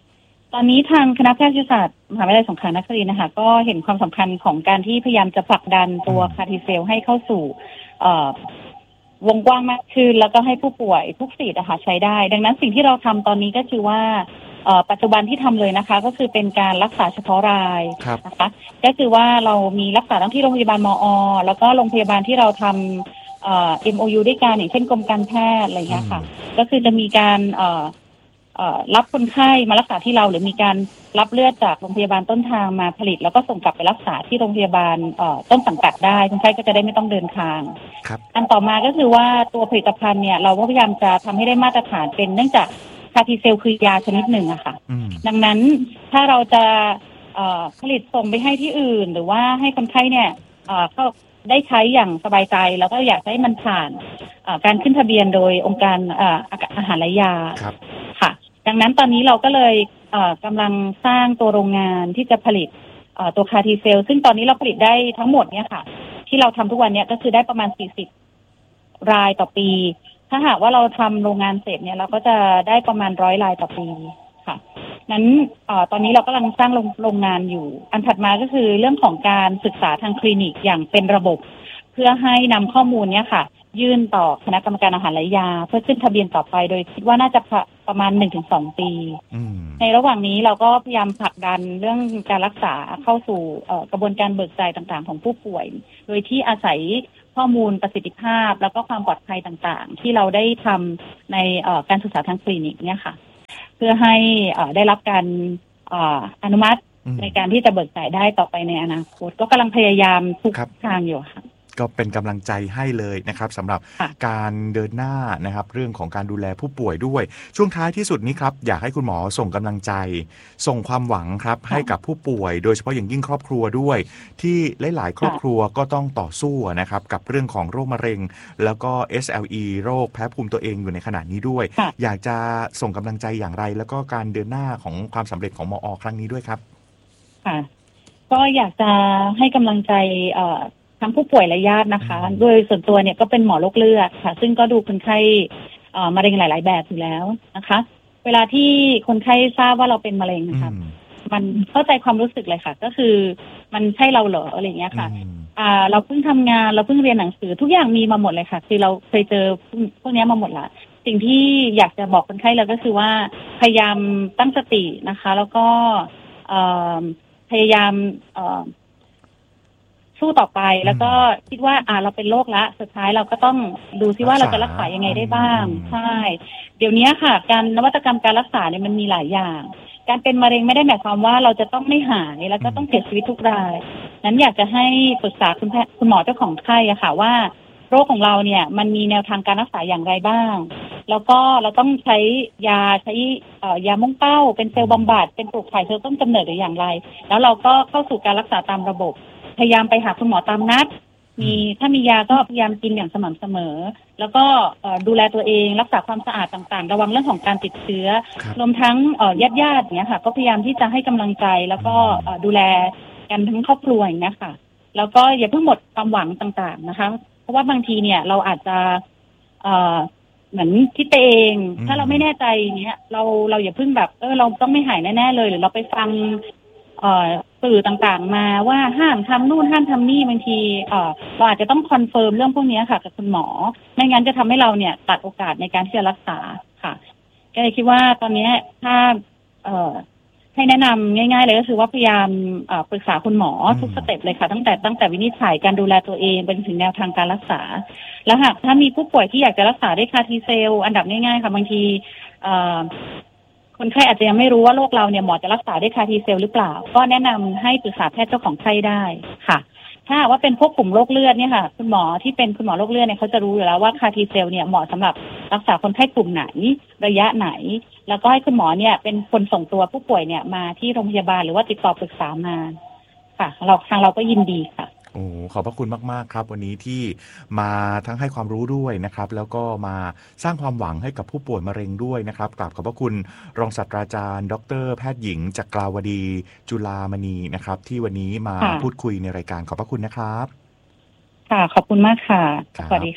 ตอนนี้ทางคณะแพทยศาสตร์มหาวิทยาลัยสงขลานครินทร์นะคะก็เห็นความสำคัญของการที่พยายามจะผลักดันตัวคาร์ทิเซลให้เข้าสู่วงกว้างมากขึ้นแล้วก็ให้ผู้ป่วยทุกสีดนะคะใช้ได้ดังนั้นสิ่งที่เราทำตอนนี้ก็คือว่าปัจจุบันที่ทำเลยนะคะก็คือเป็นการรักษาเฉพาะรายนะคะก็คือว่าเรามีรักษาทั้งที่โรงพยาบาลมอ.แล้วก็โรงพยาบาลที่เราทำเอ็มโอยูด้วยกันอย่างเช่นกรมการแพทย์อะไรอย่างเงี้ยค่ะก็คือจะมีการรับคนไข้มารักษาที่เราหรือมีการรับเลือดจากโรงพยาบาลต้นทางมาผลิตแล้วก็ส่งกลับไปรักษาที่โรงพยาบาลต้นสังกัดได้คนไข้ก็จะได้ไม่ต้องเดินทางอันต่อมาก็คือว่าตัวผลิตภัณฑ์เนี่ยเราก็พยายามจะทำให้ได้มาตรฐานเป็นเนื่องจากคาร์ทิเซลคือยาชนิดหนึ่งอะค่ะดังนั้นถ้าเราจะผลิตส่งไปให้ที่อื่นหรือว่าให้คนไข้เนี่ยเข้าได้ใช้อย่างสบายใจแล้วก็อยากให้มันผ่านการขึ้นทะเบียนโดยองค์การอาหารและยาค่ะดังนั้นตอนนี้เราก็เลยกำลังสร้างตัวโรงงานที่จะผลิตตัวคาร์ทิเซลซึ่งตอนนี้เราผลิตได้ทั้งหมดเนี่ยค่ะที่เราทำทุกวันเนี่ยก็คือได้ประมาณสี่สิบรายต่อปีถ้าหากว่าเราทำโรงงานเสร็จเนี่ยเราก็จะได้ประมาณร้อยรายต่อปีค่ะนั้นตอนนี้เรากำลังสร้างโรงงานอยู่อันถัดมาก็คือเรื่องของการศึกษาทางคลินิกอย่างเป็นระบบเพื่อให้นำข้อมูลเนี่ยค่ะยื่นต่อคณะกรรมการอาหารและยาเพื่อขึ้นทะเบียนต่อไปโดยคิดว่าน่าจะประมาณ หนึ่งถึงสอง ปีในระหว่างนี้เราก็พยายามผลักดันเรื่องการรักษาเข้าสู่กระบวนการเบิกจ่ายต่างๆของผู้ป่วยโดยที่อาศัยข้อมูลประสิทธิภาพแล้วก็ความปลอดภัยต่างๆที่เราได้ทำในการศึกษาทางคลินิกเนี่ยค่ะเพื่อให้ได้รับการอนุมัติในการที่จะเบิกจ่ายได้ต่อไปในอนาคตก็กำลังพยายามทุกทางอยู่ค่ะก็เป็นกำลังใจให้เลยนะครับสำหรับการเดินหน้านะครับเรื่องของการดูแลผู้ป่วยด้วยช่วงท้ายที่สุดนี้ครับอยากให้คุณหมอส่งกำลังใจส่งความหวังครับให้กับผู้ป่วยโดยเฉพาะอย่างยิ่งครอบครัวด้วยที่หลายๆครอบครัวก็ต้องต่อสู้นะครับกับเรื่องของโรคมะเร็งแล้วก็ เอส แอล อี โรคแพ้ภูมิตัวเองอยู่ในขณะนี้ด้วยอยากจะส่งกำลังใจอย่างไรแล้วก็การเดินหน้าของความสำเร็จของมอ.ครั้งนี้ด้วยครับค่ะก็อยากจะให้กำลังใจเอ่อทั้งผู้ป่วยและญาตินะคะโดยส่วนตัวเนี่ยก็เป็นหมอโรคเลือดค่ะซึ่งก็ดูคนไข้มะเร็งหลายๆแบบอยู่แล้วนะคะเวลาที่คนไข้ทราบว่าเราเป็นมะเร็งนะคะมันเข้าใจความรู้สึกเลยค่ะก็คือมันใช่เราเหรออะไรอย่างเงี้ยค่ะอ่าเราเพิ่งทำงานเราเพิ่งเรียนหนังสือทุกอย่างมีมาหมดเลยค่ะคือเราเคยเจอพวกนี้มาหมดละสิ่งที่อยากจะบอกคนไข้เราก็คือว่าพยายามตั้งสตินะคะแล้วก็พยายามสู้ต่อไปแล้วก็คิดว่าอ่าเราเป็นโรคละสุดท้ายเราก็ต้องดูซิว่าเราจะรักษายังไงได้บ้างใช่เดี๋ยวนี้ค่ะการนวัตกรรมการรักษาเนี่ยมันมีหลายอย่างการเป็นมะเร็งไม่ได้หมายความว่าเราจะต้องไม่หายแล้วก็ต้องเสียชีวิตทุกรายนั้นอยากจะให้ปรึกษาคุณแพทย์คุณหมอเจ้าของไข้อะค่ะว่าโรคของเราเนี่ยมันมีแนวทางการรักษาอย่างไรบ้างแล้วก็เราต้องใช้ยาใช้ยามุ่งเป้าเป็นเซลล์บำบัดเป็นปลูกถ่ายเซลล์ต้นกำเนิดหรืออย่างไรแล้วเราก็เข้าสู่การรักษาตามระบบพยายามไปหาคุณหมอตามนัดมีถ้ามียาก็พยายามกินอย่างสม่ำเสมอแล้วก็ดูแลตัวเองรักษาความสะอาดต่างๆระวังเรื่องของการติดเชื้อรวมทั้งญาติๆอย่างเงี้ยค่ะก็พยายามที่จะให้กำลังใจแล้วก็ดูแลกันทั้งครอบครัวอย่างเงี้ยค่ะแล้วก็อย่าเพิ่งหมดความหวังต่างๆนะคะเพราะว่าบางทีเนี่ยเราอาจจะเหมือนคิดไปเองถ้าเราไม่แน่ใจเนี้ยเราเราอย่าเพิ่งแบบเออเราต้องไม่หายแน่ๆเลยหรือเราไปฟังสื่อต่างๆมาว่าห้ามทำนู่นห้ามทำนี่บางทีเราอาจจะต้องคอนเฟิร์มเรื่องพวกนี้ค่ะกับคุณหมอไม่งั้นจะทำให้เราเนี่ยตัดโอกาสในการที่จะรักษาค่ะก็เลยคิดว่าตอนนี้ถ้าให้แนะนำง่ายๆเลยก็คือว่าพยายามปรึกษาคุณหมอทุกสเต็ปเลยค่ะตั้งแต่ตั้งแต่วินิจฉัยการดูแลตัวเองเป็นถึงแนวทางการรักษาแล้วหากถ้ามีผู้ป่วยที่อยากจะรักษาด้วยคาร์ทิเซลอันดับง่ายๆค่ะบางทีคนไข้อาจจะยังไม่รู้ว่าโรคเราเนี่ยหมอจะรักษาด้วยคาร์ทิเซลหรือเปล่าก็แนะนำให้ปรึกษาแพทย์เจ้าของไข้ได้ค่ะถ้าว่าเป็นพวกกลุ่มโรคเลือดเนี่ยค่ะคุณหมอที่เป็นคุณหมอโรคเลือดเนี่ยเขาจะรู้อยู่แล้วว่าคาร์ทิเซลเนี่ยเหมาะสำหรับรักษาคนไข้กลุ่มไหนระยะไหนแล้วก็ให้คุณหมอเนี่ยเป็นคนส่งตัวผู้ป่วยเนี่ยมาที่โรงพยาบาลหรือว่าติดต่อปรึกษามาค่ะเราทางเราก็ยินดีค่ะโอ้ขอบพระคุณมากๆครับวันนี้ที่มาทั้งให้ความรู้ด้วยนะครับแล้วก็มาสร้างความหวังให้กับผู้ป่วยมะเร็งด้วยนะครับกราบขอบพระคุณรองศาสตราจารย์ดร.แพทย์หญิงจักราวดีจุฬามณีนะครับที่วันนี้มาพูดคุยในรายการขอบพระคุณนะครับค่ะขอบคุณมากค่ะสวัสดีค่ะ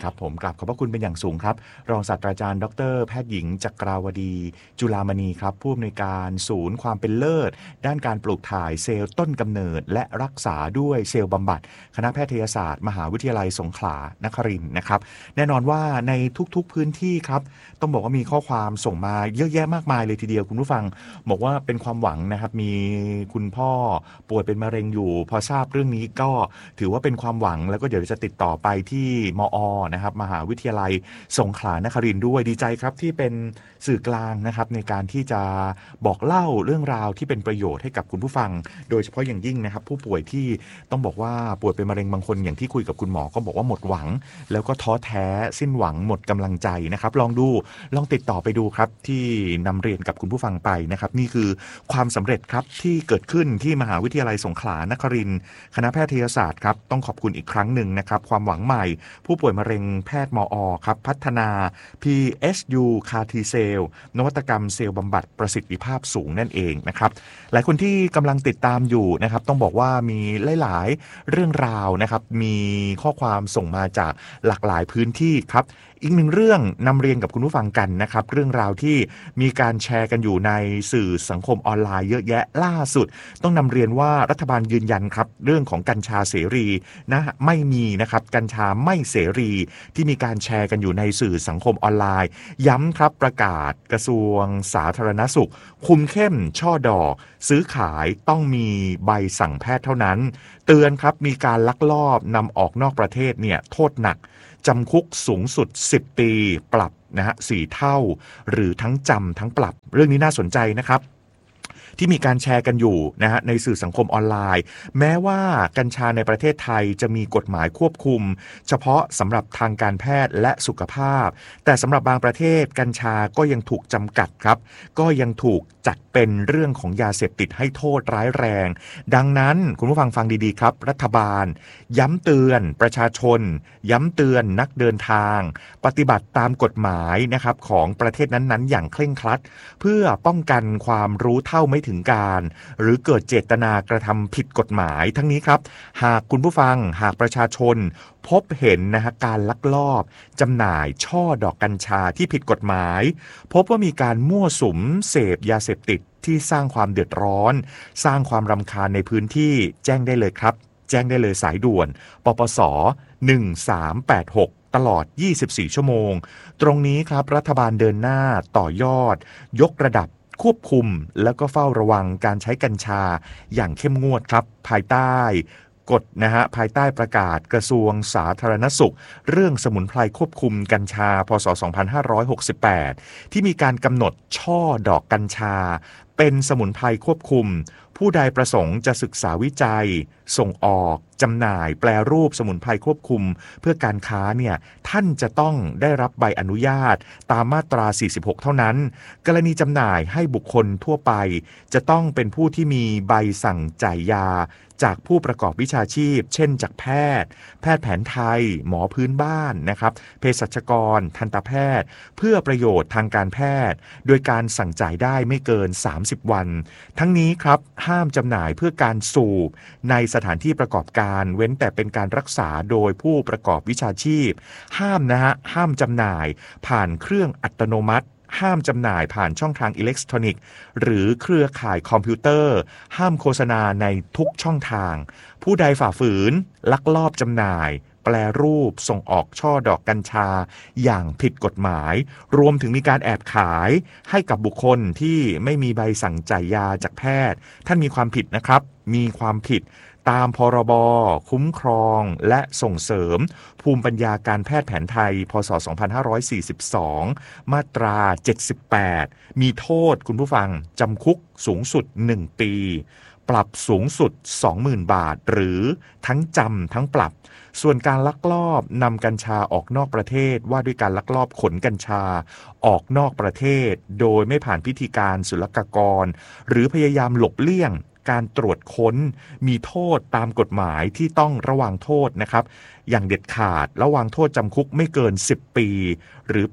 ครับผมกราบขอบพระคุณเป็นอย่างสูงครับรองศาสตราจารย์ดรแพทย์หญิงจักราวดีจุฬามณีครับผู้อำนวยการศูนย์ความเป็นเลิศด้านการปลูกถ่ายเซลล์ต้นกำเนิดและรักษาด้วยเซลล์บำบัดคณะแพทยศาสตร์มหาวิทยาลัยสงขลานครินทร์นะครับแน่นอนว่าในทุกๆพื้นที่ครับต้องบอกว่ามีข้อความส่งมาเยอะแยะมากมายเลยทีเดียวคุณผู้ฟังบอกว่าเป็นความหวังนะครับมีคุณพ่อป่วยเป็นมะเร็งอยู่พอทราบเรื่องนี้ก็ถือว่าเป็นความหวังแล้วก็เดี๋ยวจะติดต่อไปที่มอ.นะครับมหาวิทยาลัยสงขลานครินทร์ด้วยดีใจครับที่เป็นสื่อกลางนะครับในการที่จะบอกเล่าเรื่องราวที่เป็นประโยชน์ให้กับคุณผู้ฟังโดยเฉพาะอย่างยิ่งนะครับผู้ป่วยที่ต้องบอกว่าป่วยเป็นมะเร็งบางคนอย่างที่คุยกับคุณหมอก็บอกว่าหมดหวังแล้วก็ท้อแท้สิ้นหวังหมดกำลังใจนะครับลองดูลองติดต่อไปดูครับที่นำเรียนกับคุณผู้ฟังไปนะครับนี่คือความสำเร็จครับที่เกิดขึ้นที่มหาวิทยาลัยสงขลานครินทร์คณะแพทยศาสตร์ครับต้องขอบคุณอีกครั้งหนึ่งนะครับความหวังใหม่ผู้ป่วยมะเร็งแพทย์มอ.ครับพัฒนา พี เอช ยู คาร์ ที Cell นวัตกรรมเซลล์บำบัดประสิทธิภาพสูงนั่นเองนะครับหลายคนที่กำลังติดตามอยู่นะครับต้องบอกว่ามีหลายๆเรื่องราวนะครับมีข้อความส่งมาจากหลากหลายพื้นที่ครับอีกหนึ่งเรื่องนำเรียนกับคุณผู้ฟังกันนะครับเรื่องราวที่มีการแชร์กันอยู่ในสื่อสังคมออนไลน์เยอะแยะล่าสุดต้องนำเรียนว่ารัฐบาลยืนยันครับเรื่องของกัญชาเสรีนะไม่มีนะครับกัญชาไม่เสรีที่มีการแชร์กันอยู่ในสื่อสังคมออนไลน์ย้ำครับประกาศกระทรวงสาธารณสุขคุมเข้มช่อดอกซื้อขายต้องมีใบสั่งแพทย์เท่านั้นเตือนครับมีการลักลอบนำออกนอกประเทศเนี่ยโทษหนักจำคุกสูงสุดสิบปีปรับนะฮะสี่เท่าหรือทั้งจำทั้งปรับเรื่องนี้น่าสนใจนะครับที่มีการแชร์กันอยู่นะฮะในสื่อสังคมออนไลน์แม้ว่ากัญชาในประเทศไทยจะมีกฎหมายควบคุมเฉพาะสำหรับทางการแพทย์และสุขภาพแต่สำหรับบางประเทศกัญชาก็ยังถูกจำกัดครับก็ยังถูกจัดเป็นเรื่องของยาเสพติดให้โทษร้ายแรงดังนั้นคุณผู้ฟังฟังดีๆครับรัฐบาลย้ำเตือนประชาชนย้ำเตือนนักเดินทางปฏิบัติตามกฎหมายนะครับของประเทศนั้นๆอย่างเคร่งครัดเพื่อป้องกันความรู้เท่าไม่ถึงการหรือเกิดเจตนากระทำผิดกฎหมายทั้งนี้ครับหากคุณผู้ฟังหากประชาชนพบเห็นนะฮะการลักลอบจำหน่ายช่อดอกกัญชาที่ผิดกฎหมายพบว่ามีการมั่วสุมเสพยาเสพติดที่สร้างความเดือดร้อนสร้างความรำคาญในพื้นที่แจ้งได้เลยครับแจ้งได้เลยสายด่วนปปสหนึ่งสามแปดหกตลอดยี่สิบสี่ชั่วโมงตรงนี้ครับรัฐบาลเดินหน้าต่อยอดยกระดับควบคุมแล้วก็เฝ้าระวังการใช้กัญชาอย่างเข้มงวดครับภายใต้กฎนะฮะภายใต้ประกาศกระทรวงสาธารณสุขเรื่องสมุนไพรควบคุมกัญชาพ.ศ. สองพันห้าร้อยหกสิบแปดที่มีการกำหนดช่อดอกกัญชาเป็นสมุนไพรควบคุมผู้ใดประสงค์จะศึกษาวิจัยส่งออกจำหน่ายแปรรูปสมุนไพรควบคุมเพื่อการค้าเนี่ยท่านจะต้องได้รับใบอนุญาตตามมาตราสี่สิบหกเท่านั้นกรณีจำหน่ายให้บุคคลทั่วไปจะต้องเป็นผู้ที่มีใบสั่งจ่ายยาจากผู้ประกอบวิชาชีพเช่นจากแพทย์แพทย์แผนไทยหมอพื้นบ้านนะครับเภสัชกรทันตแพทย์เพื่อประโยชน์ทางการแพทย์โดยการสั่งจ่ายได้ไม่เกินสามสิบวันทั้งนี้ครับห้ามจำหน่ายเพื่อการสูบในสถานที่ประกอบการเว้นแต่เป็นการรักษาโดยผู้ประกอบวิชาชีพห้ามนะฮะห้ามจำหน่ายผ่านเครื่องอัตโนมัติห้ามจำหน่ายผ่านช่องทางอิเล็กทรอนิกส์หรือเครือข่ายคอมพิวเตอร์ห้ามโฆษณาในทุกช่องทางผู้ใดฝ่าฝืนลักลอบจำหน่ายแปรรูปส่งออกช่อดอกกัญชาอย่างผิดกฎหมายรวมถึงมีการแอบขายให้กับบุคคลที่ไม่มีใบสั่งจ่ายยาจากแพทย์ท่านมีความผิดนะครับมีความผิดตามพรบคุ้มครองและส่งเสริมภูมิปัญญาการแพทย์แผนไทยพ.ศ. สองพันห้าร้อยสี่สิบสองมาตราเจ็ดสิบแปดมีโทษคุณผู้ฟังจำคุกสูงสุดหนึ่งปีปรับสูงสุด สองหมื่น บาทหรือทั้งจำทั้งปรับส่วนการลักลอบนำกัญชาออกนอกประเทศว่าด้วยการลักลอบขนกัญชาออกนอกประเทศโดยไม่ผ่านพิธีการศุลกากรหรือพยายามหลบเลี่ยงการตรวจค้นมีโทษตามกฎหมายที่ต้องระวังโทษนะครับอย่างเด็ดขาดระวังโทษจำคุกไม่เกินสิบปีหรือปรับ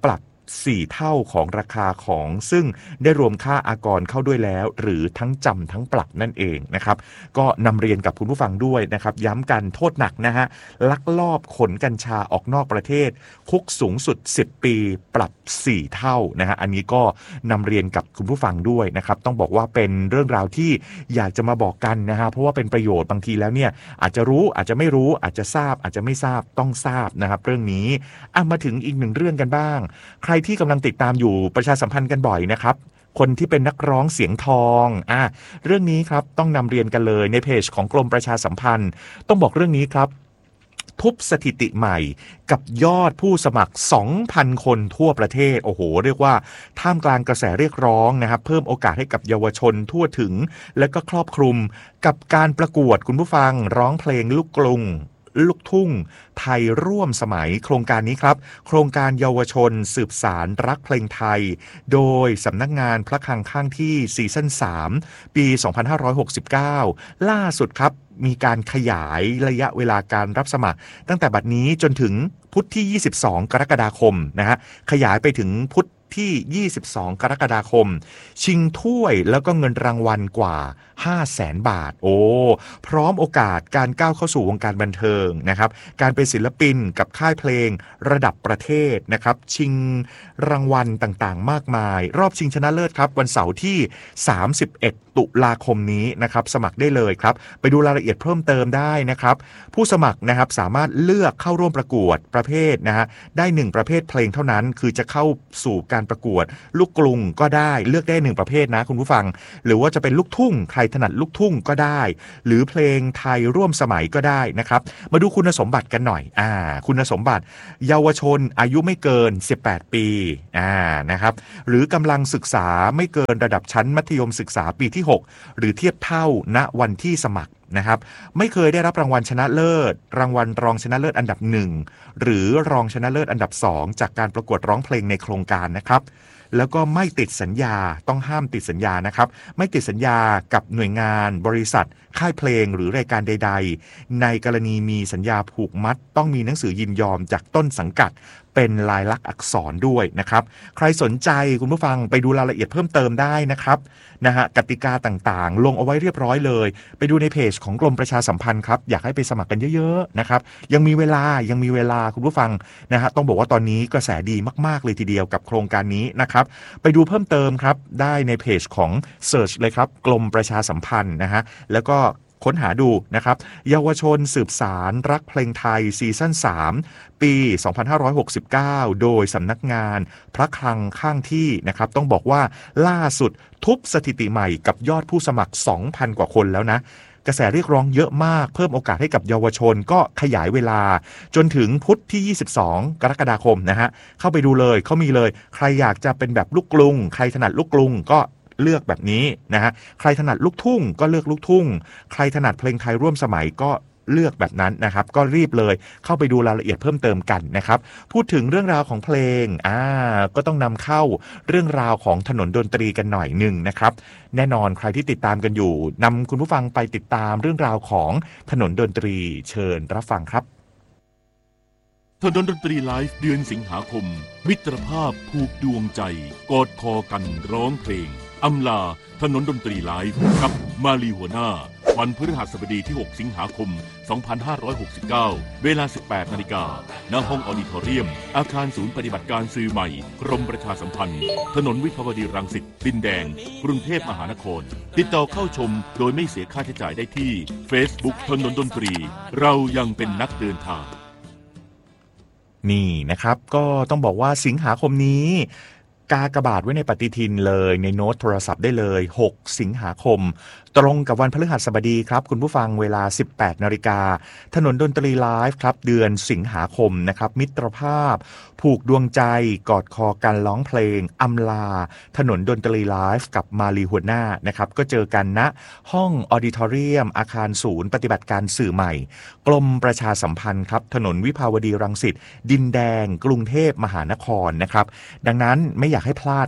สี่เท่าของราคาของซึ่งได้รวมค่าอากรเข้าด้วยแล้วหรือทั้งจำทั้งปรับนั่นเองนะครับก็นำเรียนกับคุณผู้ฟังด้วยนะครับย้ำกันโทษหนักนะฮะลักลอบขนกัญชาออกนอกประเทศคุกสูงสุดสิบปีปรับสี่เท่านะฮะอันนี้ก็นำเรียนกับคุณผู้ฟังด้วยนะครับต้องบอกว่าเป็นเรื่องราวที่อยากจะมาบอกกันนะฮะเพราะว่าเป็นประโยชน์บางทีแล้วเนี่ยอาจจะรู้อาจจะไม่รู้อาจจะทราบอาจจะไม่ทราบต้องทราบนะครับเรื่องนี้อ่ะมาถึงอีกหนึ่งเรื่องกันบ้างใครที่กำลังติดตามอยู่ประชาสัมพันธ์กันบ่อยนะครับคนที่เป็นนักร้องเสียงทองอ่ะเรื่องนี้ครับต้องนำเรียนกันเลยในเพจของกรมประชาสัมพันธ์ต้องบอกเรื่องนี้ครับทุบสถิติใหม่กับยอดผู้สมัคร สองพัน คนทั่วประเทศโอ้โหเรียกว่าท่ามกลางกระแสเรียกร้องนะครับเพิ่มโอกาสให้กับเยาวชนทั่วถึงและก็ครอบคลุมกับการประกวดคุณผู้ฟังร้องเพลงลูกกรุงลูกทุ่งไทยร่วมสมัยโครงการนี้ครับโครงการเยาวชนสืบสารรักเพลงไทยโดยสำนักงานพระคลังข้างที่ซีซั่นสามปีสองพันห้าร้อยหกสิบเก้าล่าสุดครับมีการขยายระยะเวลาการรับสมัครตั้งแต่บัดนี้จนถึงพุธที่ยี่สิบสองกรกฎาคมนะฮะขยายไปถึงพุธที่ยี่สิบสองกรกฎาคมชิงถ้วยแล้วก็เงินรางวัลกว่า ห้าแสน บาทโอ้พร้อมโอกาสการก้าวเข้าสู่วงการบันเทิงนะครับการเป็นศิลปินกับค่ายเพลงระดับประเทศนะครับชิงรางวัลต่างๆมากมายรอบชิงชนะเลิศครับวันเสาร์ที่สามสิบเอ็ดตุลาคมนี้นะครับสมัครได้เลยครับไปดูรายละเอียดเพิ่มเติมได้นะครับผู้สมัครนะครับสามารถเลือกเข้าร่วมประกวดประเภทนะฮะได้หนึ่งประเภทเพลงเท่านั้นคือจะเข้าสู่การประกวดลูกกรุงก็ได้เลือกได้หนึ่งประเภทนะคุณผู้ฟังหรือว่าจะเป็นลูกทุ่งใครถนัดลูกทุ่งก็ได้หรือเพลงไทยร่วมสมัยก็ได้นะครับมาดูคุณสมบัติกันหน่อยอ่าคุณสมบัติเยาวชนอายุไม่เกินสิบแปดปีอ่านะครับหรือกำลังศึกษาไม่เกินระดับชั้นมัธยมศึกษาปีที่หกหรือเทียบเท่าณวันที่สมัครนะครับไม่เคยได้รับรางวัลชนะเลิศรางวัลรองชนะเลิศอันดับหนึ่งหรือรองชนะเลิศอันดับสองจากการประกวดร้องเพลงในโครงการนะครับแล้วก็ไม่ติดสัญญาต้องห้ามติดสัญญานะครับไม่ติดสัญญากับหน่วยงานบริษัทค่ายเพลงหรือรายการใดๆในกรณีมีสัญญาผูกมัดต้องมีหนังสือยินยอมจากต้นสังกัดเป็นลายลักษณ์อักษรด้วยนะครับใครสนใจคุณผู้ฟังไปดูรายละเอียดเพิ่มเติมได้นะครับนะฮะกติกาต่างๆลงเอาไว้เรียบร้อยเลยไปดูในเพจของกรมประชาสัมพันธ์ครับอยากให้ไปสมัครกันเยอะๆนะครับยังมีเวลายังมีเวลาคุณผู้ฟังนะฮะต้องบอกว่าตอนนี้กระแสดีมากๆเลยทีเดียวกับโครงการนี้นะครับไปดูเพิ่มเติมครับได้ในเพจของ Search เลยครับกรมประชาสัมพันธ์นะฮะแล้วก็ค้นหาดูนะครับเยาวชนสืบสารรักเพลงไทยซีซั่นสามปีสองพันห้าร้อยหกสิบเก้าโดยสำนักงานพระคลังข้างที่นะครับต้องบอกว่าล่าสุดทุบสถิติใหม่กับยอดผู้สมัคร สองพัน กว่าคนแล้วนะกระแสเรียกร้องเยอะมากเพิ่มโอกาสให้กับเยาวชนก็ขยายเวลาจนถึงพุธที่ยี่สิบสองกรกฎาคมนะฮะเข้าไปดูเลยเขามีเลยใครอยากจะเป็นแบบลูกกรุงใครถนัดลูกกรุงก็เลือกแบบนี้นะฮะใครถนัดลูกทุ่งก็เลือกลูกทุ่งใครถนัดเพลงไทยร่วมสมัยก็เลือกแบบนั้นนะครับก็รีบเลยเข้าไปดูรายละเอียดเพิ่มเติมกันนะครับพูดถึงเรื่องราวของเพลงอ่าก็ต้องนำเข้าเรื่องราวของถนนดนตรีกันหน่อยหนึ่งนะครับแน่นอนใครที่ติดตามกันอยู่นำคุณผู้ฟังไปติดตามเรื่องราวของถนนดนตรีเชิญรับฟังครับถนนดนตรีไลฟ์เดือนสิงหาคมมิตรภาพผูกดวงใจกอดคอกันร้องเพลงอำลาถนนดนตรีไลฟ์กับมาลีหัวหน้าวันพฤหัสบดีที่หกสิงหาคมสองพันห้าร้อยหกสิบเก้าเวลา สิบแปดนาฬิกา ณ ห้องออดิทอเรียมอาคารศูนย์ปฏิบัติการสื่อใหม่กรมประชาสัมพันธ์ถนนวิภาวดีรังสิตดินแดงกรุงเทพมหานครติดต่อเข้าชมโดยไม่เสียค่าใช้จ่ายได้ที่ Facebook ถนนดนตรีเรายังเป็นนักเดินทางนี่นะครับก็ต้องบอกว่าสิงหาคมนี้กากบาทไว้ในปฏิทินเลยในโน้ตโทรศัพท์ได้เลยหกสิงหาคมตรงกับวันพฤหัสบดีครับคุณผู้ฟังเวลา สิบแปดนาฬิกาถนนดนตรีไลฟ์ครับเดือนสิงหาคมนะครับมิตรภาพผูกดวงใจกอดคอกันร้องเพลงอำลาถนนดนตรีไลฟ์กับมาลีหัวหน้านะครับก็เจอกันณห้องออดิทอเรียมอาคารศูนย์ปฏิบัติการสื่อใหม่กรมประชาสัมพันธ์ครับถนนวิภาวดีรังสิตดินแดงกรุงเทพมหานครนะครับดังนั้นไม่อยากให้พลาดครับ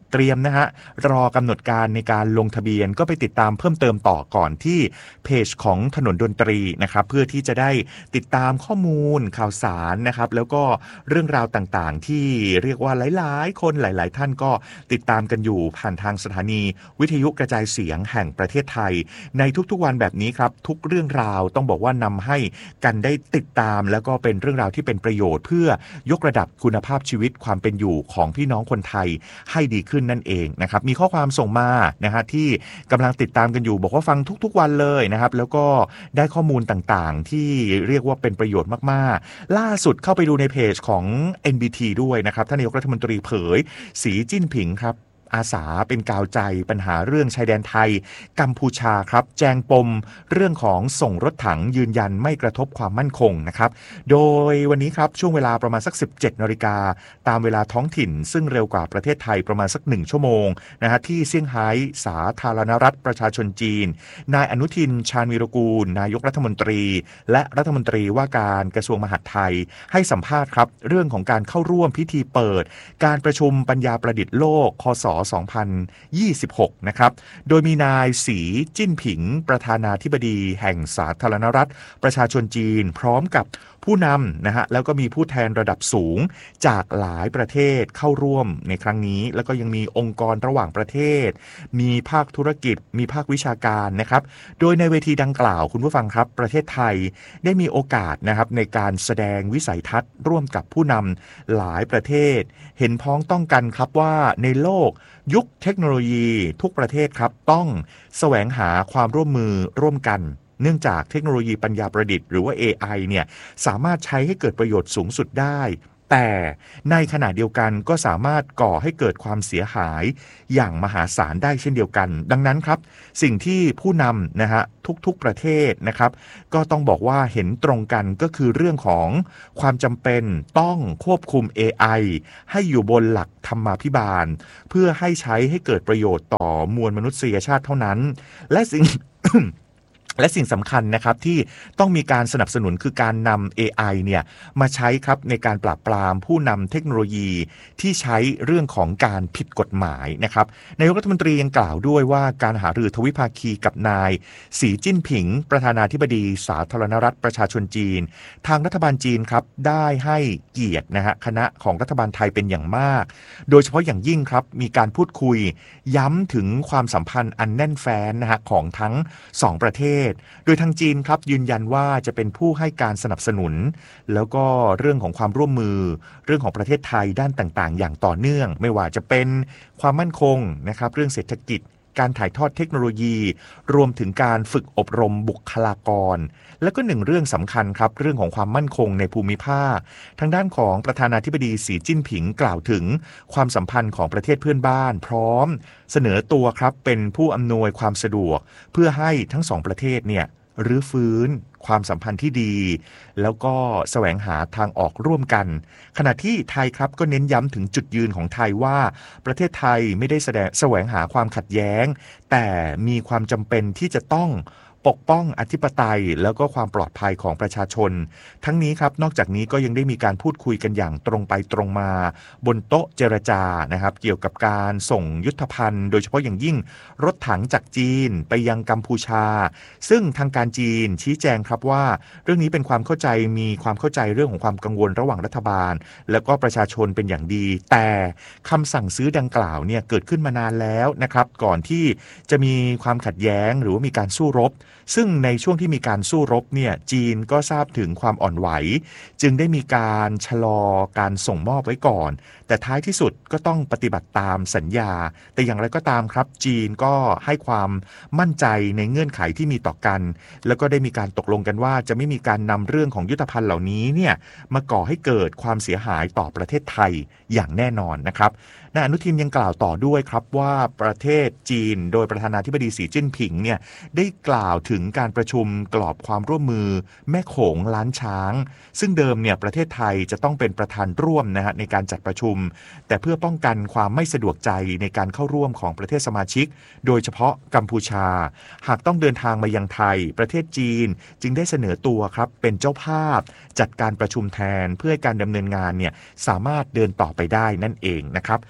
เตรียมนะฮะรอกำหนดการในการลงทะเบียนก็ไปติดตามเพิ่มเติมต่อก่อนที่เพจของถนนดนตรีนะครับเพื่อที่จะได้ติดตามข้อมูลข่าวสารนะครับแล้วก็เรื่องราวต่างๆที่เรียกว่าหลายๆคนหลายๆท่านก็ติดตามกันอยู่ผ่านทางสถานีวิทยุกระจายเสียงแห่งประเทศไทยในทุกๆวันแบบนี้ครับทุกเรื่องราวต้องบอกว่านำให้กันได้ติดตามแล้วก็เป็นเรื่องราวที่เป็นประโยชน์เพื่อยกระดับคุณภาพชีวิตความเป็นอยู่ของพี่น้องคนไทยให้ดีขึ้นนั่นเองนะครับมีข้อความส่งมานะฮะที่กำลังติดตามกันอยู่บอกว่าฟังทุกๆวันเลยนะครับแล้วก็ได้ข้อมูลต่างๆที่เรียกว่าเป็นประโยชน์มากๆล่าสุดเข้าไปดูในเพจของ เอ็น บี ที ด้วยนะครับท่านนายกรัฐมนตรีเผยสีจิ้นผิงครับอาสาเป็นกาวใจปัญหาเรื่องชายแดนไทยกัมพูชาครับแจงปมเรื่องของส่งรถถังยืนยันไม่กระทบความมั่นคงนะครับโดยวันนี้ครับช่วงเวลาประมาณสัก สิบเจ็ดนาฬิกาตามเวลาท้องถิ่นซึ่งเร็วกว่าประเทศไทยประมาณสักหนึ่งชั่วโมงนะฮะที่เซี่ยงไฮ้สาธารณรัฐประชาชนจีนนายอนุทินชาญวีรกูลนายกรัฐมนตรีและรัฐมนตรีว่าการกระทรวงมหาดไทยให้สัมภาษณ์ครับเรื่องของการเข้าร่วมพิธีเปิดการประชุมปัญญาประดิษฐ์โลกคศสองพันยี่สิบหกนะครับโดยมีนายสีจิ้นผิงประธานาธิบดีแห่งสาธารณรัฐประชาชนจีนพร้อมกับผู้นำนะฮะแล้วก็มีผู้แทนระดับสูงจากหลายประเทศเข้าร่วมในครั้งนี้แล้วก็ยังมีองค์กรระหว่างประเทศมีภาคธุรกิจมีภาควิชาการนะครับโดยในเวทีดังกล่าวคุณผู้ฟังครับประเทศไทยได้มีโอกาสนะครับในการแสดงวิสัยทัศน์ร่วมกับผู้นำหลายประเทศเห็นพ้องต้องกันครับว่าในโลกยุคเทคโนโลยีทุกประเทศครับต้องแสวงหาความร่วมมือร่วมกันเนื่องจากเทคโนโลยีปัญญาประดิษฐ์หรือว่า เอ ไอ เนี่ยสามารถใช้ให้เกิดประโยชน์สูงสุดได้แต่ในขณะเดียวกันก็สามารถก่อให้เกิดความเสียหายอย่างมหาศาลได้เช่นเดียวกันดังนั้นครับสิ่งที่ผู้นำนะฮะทุกๆประเทศนะครับก็ต้องบอกว่าเห็นตรงกันก็คือเรื่องของความจำเป็นต้องควบคุม เอ ไอ ให้อยู่บนหลักธรรมาภิบาลเพื่อให้ใช้ให้เกิดประโยชน์ต่อมวลมนุษยชาติเท่านั้นและสิ่ง และสิ่งสำคัญนะครับที่ต้องมีการสนับสนุนคือการนำ เอ ไอ เนี่ยมาใช้ครับในการปราบปรามผู้นำเทคโนโลยีที่ใช้เรื่องของการผิดกฎหมายนะครับนายกรัฐมนตรียังกล่าวด้วยว่าการหารือทวิภาคีกับนายสีจิ้นผิงประธานาธิบดีสาธารณรัฐประชาชนจีนทางรัฐบาลจีนครับได้ให้เกียรตินะฮะคณะของรัฐบาลไทยเป็นอย่างมากโดยเฉพาะอย่างยิ่งครับมีการพูดคุยย้ำถึงความสัมพันธ์อันแน่นแฟ้นนะฮะของทั้งสองประเทศโดยทางจีนครับยืนยันว่าจะเป็นผู้ให้การสนับสนุนแล้วก็เรื่องของความร่วมมือเรื่องของประเทศไทยด้านต่างๆอย่างต่อเนื่องไม่ว่าจะเป็นความมั่นคงนะครับเรื่องเศรษฐกิจการถ่ายทอดเทคโนโลยีรวมถึงการฝึกอบรมบุคลากรและก็หนึ่งเรื่องสำคัญครับเรื่องของความมั่นคงในภูมิภาคทางด้านของประธานาธิบดีสีจิ้นผิงกล่าวถึงความสัมพันธ์ของประเทศเพื่อนบ้านพร้อมเสนอตัวครับเป็นผู้อำนวยความสะดวกเพื่อให้ทั้งสองประเทศเนี่ยรื้อฟื้นความสัมพันธ์ที่ดีแล้วก็แสวงหาทางออกร่วมกันขณะที่ไทยครับก็เน้นย้ำถึงจุดยืนของไทยว่าประเทศไทยไม่ได้แสดงแสวงหาความขัดแย้งแต่มีความจำเป็นที่จะต้องปกป้องอธิปไตยแล้วก็ความปลอดภัยของประชาชนทั้งนี้ครับนอกจากนี้ก็ยังได้มีการพูดคุยกันอย่างตรงไปตรงมาบนโต๊ะเจรจานะครับเกี่ยวกับการส่งยุทธภัณฑ์โดยเฉพาะอย่างยิ่งรถถังจากจีนไปยังกัมพูชาซึ่งทางการจีนชี้แจงครับว่าเรื่องนี้เป็นความเข้าใจมีความเข้าใจเรื่องของความกังวลระหว่างรัฐบาลแล้วก็ประชาชนเป็นอย่างดีแต่คำสั่งซื้อดังกล่าวเนี่ยเกิดขึ้นมานานแล้วนะครับก่อนที่จะมีความขัดแย้งหรือว่ามีการสู้รบซึ่งในช่วงที่มีการสู้รบเนี่ยจีนก็ทราบถึงความอ่อนไหวจึงได้มีการชะลอการส่งมอบไว้ก่อนแต่ท้ายที่สุดก็ต้องปฏิบัติตามสัญญาแต่อย่างไรก็ตามครับจีนก็ให้ความมั่นใจในเงื่อนไขที่มีต่อกันแล้วก็ได้มีการตกลงกันว่าจะไม่มีการนำเรื่องของยุทธภัณฑ์เหล่านี้เนี่ยมาก่อให้เกิดความเสียหายต่อประเทศไทยอย่างแน่นอนนะครับนายอนุทินยังกล่าวต่อด้วยครับว่าประเทศจีนโดยประธานาธิบดีสีจิ้นผิงเนี่ยได้กล่าวถึงการประชุมกรอบความร่วมมือแม่โขงล้านช้างซึ่งเดิมเนี่ยประเทศไทยจะต้องเป็นประธานร่วมนะฮะในการจัดประชุมแต่เพื่อป้องกันความไม่สะดวกใจในการเข้าร่วมของประเทศสมาชิกโดยเฉพาะกัมพูชาหากต้องเดินทางมายังไทยประเทศจีนจึงได้เสนอตัวครับเป็นเจ้าภาพจัดการประชุมแทนเพื่อให้การดำเนินงานเนี่ยสามารถเดินต่อไปได้นั่นเองนะครับ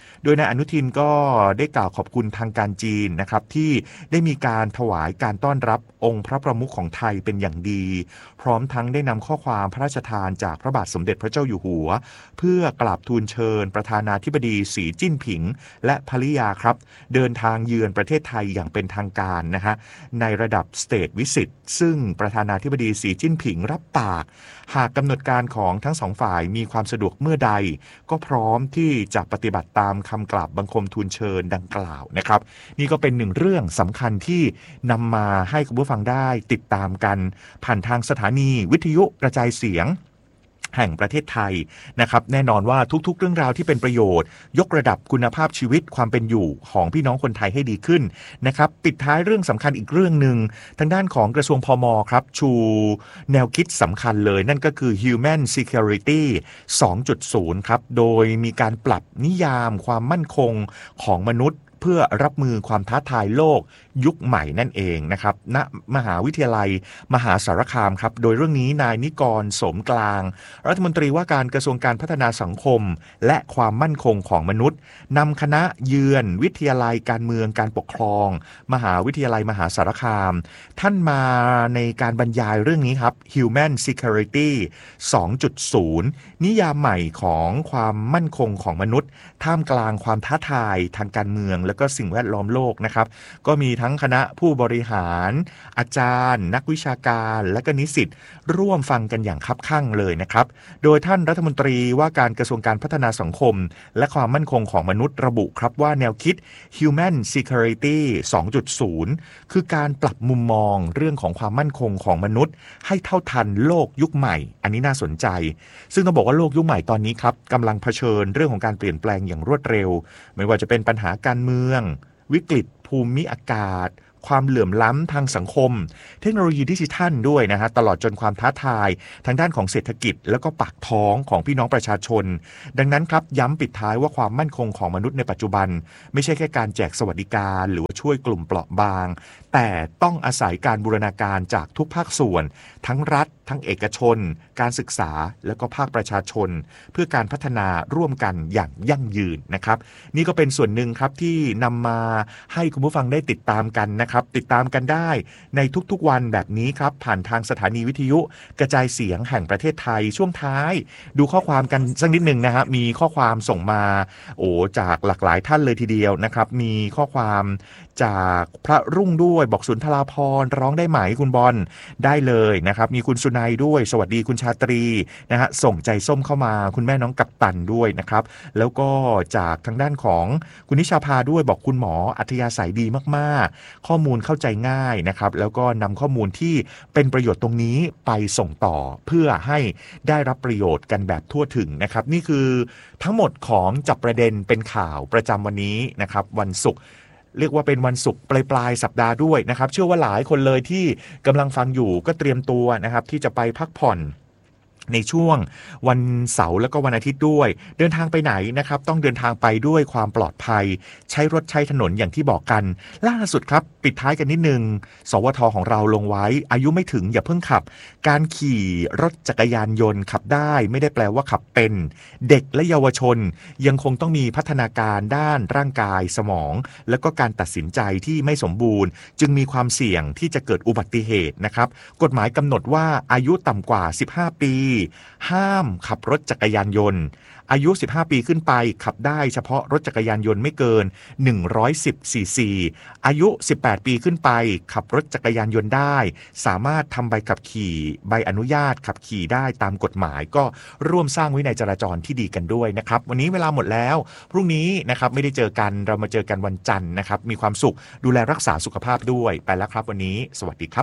โดยนายอนุทินก็ได้กล่าวขอบคุณทางการจีนนะครับที่ได้มีการถวายการต้อนรับองค์พระประมุขของไทยเป็นอย่างดีพร้อมทั้งได้นำข้อความพระราชทานจากพระบาทสมเด็จพระเจ้าอยู่หัวเพื่อกราบทูลเชิญประธานาธิบดีสีจิ้นผิงและภริยาครับเดินทางเยือนประเทศไทยอย่างเป็นทางการนะฮะในระดับ State Visit ซึ่งประธานาธิบดีสีจิ้นผิงรับปากหากกำหนดการของทั้งสองฝ่ายมีความสะดวกเมื่อใดก็พร้อมที่จะปฏิบัติตามคำกราบบังคมทูลเชิญดังกล่าวนะครับนี่ก็เป็นหนึ่งเรื่องสำคัญที่นำมาให้คุณผู้ฟังได้ติดตามกันผ่านทางสถานีวิทยุกระจายเสียงแห่งประเทศไทยนะครับแน่นอนว่าทุกๆเรื่องราวที่เป็นประโยชน์ยกระดับคุณภาพชีวิตความเป็นอยู่ของพี่น้องคนไทยให้ดีขึ้นนะครับปิดท้ายเรื่องสำคัญอีกเรื่องหนึ่งทางด้านของกระทรวงพม.ครับชูแนวคิดสำคัญเลยนั่นก็คือ Human Security สองจุดศูนย์ ครับโดยมีการปรับนิยามความมั่นคงของมนุษย์เพื่อรับมือความท้าทายโลกยุคใหม่นั่นเองนะครับณมหาวิทยาลัยมหาสารคามครับโดยเรื่องนี้นายนิกรสมกลางรัฐมนตรีว่าการกระทรวงการพัฒนาสังคมและความมั่นคงของมนุษย์นำคณะเยือนวิทยาลัยการเมืองการปกครองมหาวิทยาลัยมหาสารคามท่านมาในการบรรยายเรื่องนี้ครับ Human Security สองจุดศูนย์ นิยามใหม่ของความมั่นคงของมนุษย์ท่ามกลางความท้าทายทางการเมืองแล้วก็สิ่งแวดล้อมโลกนะครับก็มีทั้งคณะผู้บริหารอาจารย์นักวิชาการและก็นิสิตร่วมฟังกันอย่างคับคั่งเลยนะครับโดยท่านรัฐมนตรีว่าการกระทรวงการพัฒนาสังคมและความมั่นคงของมนุษย์ระบุครับว่าแนวคิด Human Security สองจุดศูนย์ คือการปรับมุมมองเรื่องของความมั่นคงของมนุษย์ให้เท่าทันโลกยุคใหม่อันนี้น่าสนใจซึ่งต้องบอกว่าโลกยุคใหม่ตอนนี้ครับกำลังเผชิญเรื่องของการเปลี่ยนแปลงอย่างรวดเร็วไม่ว่าจะเป็นปัญหาการเมืองวิกฤตภูมิอากาศความเหลื่อมล้ำทางสังคมเทคโนโลยีดิจิทัลด้วยนะฮะตลอดจนความท้าทายทางด้านของเศรษฐกิจแล้วก็ปากท้องของพี่น้องประชาชนดังนั้นครับย้ำปิดท้ายว่าความมั่นคงของมนุษย์ในปัจจุบันไม่ใช่แค่การแจกสวัสดิการหรือว่าช่วยกลุ่มเปราะบางแต่ต้องอาศัยการบูรณาการจากทุกภาคส่วนทั้งรัฐทั้งเอกชนการศึกษาแล้วก็ภาคประชาชนเพื่อการพัฒนาร่วมกันอย่างยั่งยืนนะครับนี่ก็เป็นส่วนหนึ่งครับที่นำมาให้คุณผู้ฟังได้ติดตามกันนะครับติดตามกันได้ในทุกๆวันแบบนี้ครับผ่านทางสถานีวิทยุกระจายเสียงแห่งประเทศไทยช่วงท้ายดูข้อความกันสักนิดหนึ่งนะฮะมีข้อความส่งมาโอ้จากหลากหลายท่านเลยทีเดียวนะครับมีข้อความจากพระรุ่งด้วยบอกสุนทราภรณ์ร้องได้ไหมคุณบอลได้เลยนะครับมีคุณสุนัยด้วยสวัสดีคุณชาตรีนะฮะส่งใจส้มเข้ามาคุณแม่น้องกัปตันด้วยนะครับแล้วก็จากทางด้านของคุณนิชาภาด้วยบอกคุณหมออัธยาศัยดีมากๆข้อมูลเข้าใจง่ายนะครับแล้วก็นำข้อมูลที่เป็นประโยชน์ตรงนี้ไปส่งต่อเพื่อให้ได้รับประโยชน์กันแบบทั่วถึงนะครับนี่คือทั้งหมดของจับประเด็นเป็นข่าวประจำวันนี้นะครับวันศุกร์เรียกว่าเป็นวันศุกร์ปลายปลายสัปดาห์ด้วยนะครับเชื่อว่าหลายคนเลยที่กำลังฟังอยู่ก็เตรียมตัวนะครับที่จะไปพักผ่อนในช่วงวันเสาร์แล้วก็วันอาทิตย์ด้วยเดินทางไปไหนนะครับต้องเดินทางไปด้วยความปลอดภัยใช้รถใช้ถนนอย่างที่บอกกันล่าสุดครับปิดท้ายกันนิดนึงสวทของเราลงไว้อายุไม่ถึงอย่าเพิ่งขับการขี่รถจักรยานยนต์ขับได้ไม่ได้แปลว่าขับเป็นเด็กและเยาวชนยังคงต้องมีพัฒนาการด้านร่างกายสมองแล้วก็การตัดสินใจที่ไม่สมบูรณ์จึงมีความเสี่ยงที่จะเกิดอุบัติเหตุนะครับกฎหมายกำหนดว่าอายุต่ำกว่าสิบห้าปีห้ามขับรถจักรยานยนต์อายุสิบห้าปีขึ้นไปขับได้เฉพาะรถจักรยานยนต์ไม่เกินหนึ่งร้อยสิบซีซีอายุสิบแปดปีขึ้นไปขับรถจักรยานยนต์ได้สามารถทำใบขับขี่ใบอนุญาตขับขี่ได้ตามกฎหมายก็ร่วมสร้างวินัยจราจรที่ดีกันด้วยนะครับวันนี้เวลาหมดแล้วพรุ่งนี้นะครับไม่ได้เจอกันเรามาเจอกันวันจันทร์นะครับมีความสุขดูแลรักษาสุขภาพด้วยไปแล้วครับวันนี้สวัสดีครับ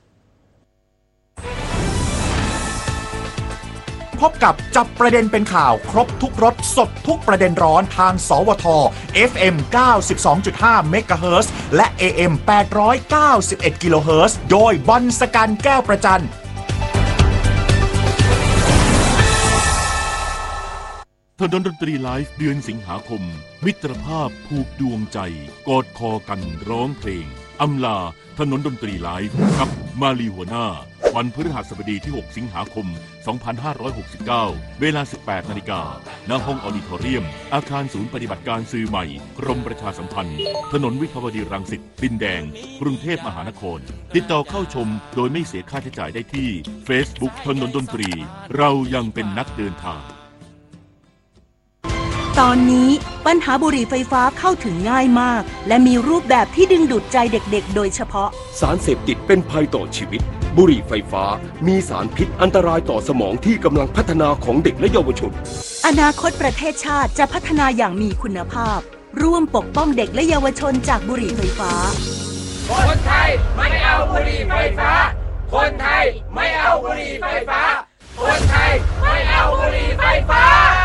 พบกับจับประเด็นเป็นข่าวครบทุกรสสดทุกประเด็นร้อนทางสวท เอฟ เอ็ม เก้าสิบสองจุดห้า เมกะเฮิรตซ์และ เอ เอ็ม แปดร้อยเก้าสิบเอ็ด กิโลเฮิรตซ์โดยบอลสกันแก้วประจันถนนดนตรีไลฟ์เดือนสิงหาคมมิตรภาพผูกดวงใจกอดคอกันร้องเพลงอำลาถนนดนตรีไลฟ์กับมาลีหัวหน้าวันพฤหัสบดีที่หกสิงหาคมสองพันห้าร้อยหกสิบเก้าเวลา สิบแปดนาฬิกา ณ ห้องออดิทอเรียมอาคารศูนย์ปฏิบัติการสื่อใหม่กรมประชาสัมพันธ์ถนนวิภาวดีรังสิตดินแดงกรุงเทพมหานครติดต่อเข้าชมโดยไม่เสียค่าใช้จ่ายได้ที่ Facebook ถนนดนตรีเรายังเป็นนักเดินทางตอนนี้ปัญหาบุหรี่ไฟฟ้าเข้าถึงง่ายมากและมีรูปแบบที่ดึงดูดใจเด็กๆโดยเฉพาะสารเสพติดเป็นภัยต่อชีวิตบุหรี่ไฟฟ้ามีสารพิษอันตรายต่อสมองที่กำลังพัฒนาของเด็กและเยาวชนอนาคตประเทศชาติจะพัฒนาอย่างมีคุณภาพร่วมปกป้องเด็กและเยาวชนจากบุหรี่ไฟฟ้าคนไทยไม่เอาบุหรี่ไฟฟ้าคนไทยไม่เอาบุหรี่ไฟฟ้าคนไทยไม่เอาบุหรี่ไฟฟ้า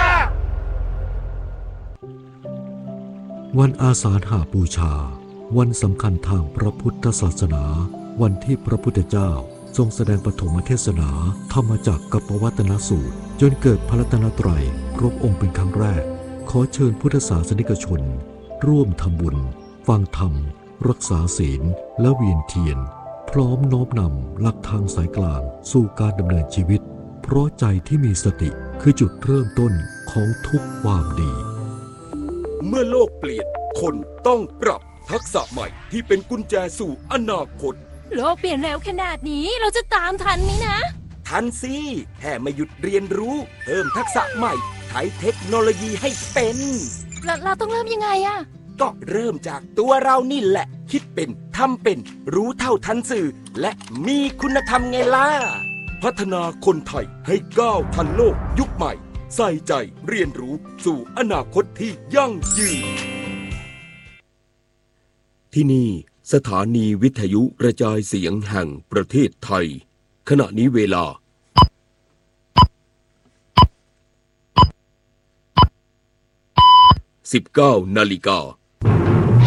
วันอาสาฬหบูชาวันสำคัญทางพระพุทธศาสนาวันที่พระพุทธเจ้าทรงแสดงปฐมเทศนาธรรมจักรกับปวัตนสูตรจนเกิดพระรัตนตรัยครบองค์เป็นครั้งแรกขอเชิญพุทธศาสนิกชนร่วมทำบุญฟังธรรมรักษาศีลและเวียนเทียนพร้อมน้อมนำหลักทางสายกลางสู่การดำเนินชีวิตเพราะใจที่มีสติคือจุดเริ่มต้นของทุกความดีเมื่อโลกเปลี่ยนคนต้องปรับทักษะใหม่ที่เป็นกุญแจสู่อนาคตโลกเปลี่ยนเร็วขนาดนี้เราจะตามทันไหมนะทันสิแค่ไม่หยุดเรียนรู้เพิ่มทักษะใหม่ใช้เทคโนโลยีให้เป็นเราเราต้องเริ่มยังไงอะก็เริ่มจากตัวเรานี่แหละคิดเป็นทำเป็นรู้เท่าทันสื่อและมีคุณธรรมไงล่ะพัฒนาคนไทยให้ก้าวทันโลกยุคใหม่ใส่ใจเรียนรู้สู่อนาคตที่ยั่งยืนที่นี่สถานีวิทยุกระจายเสียงแห่งประเทศไทยขณะนี้เวลา สิบเก้านาฬิกา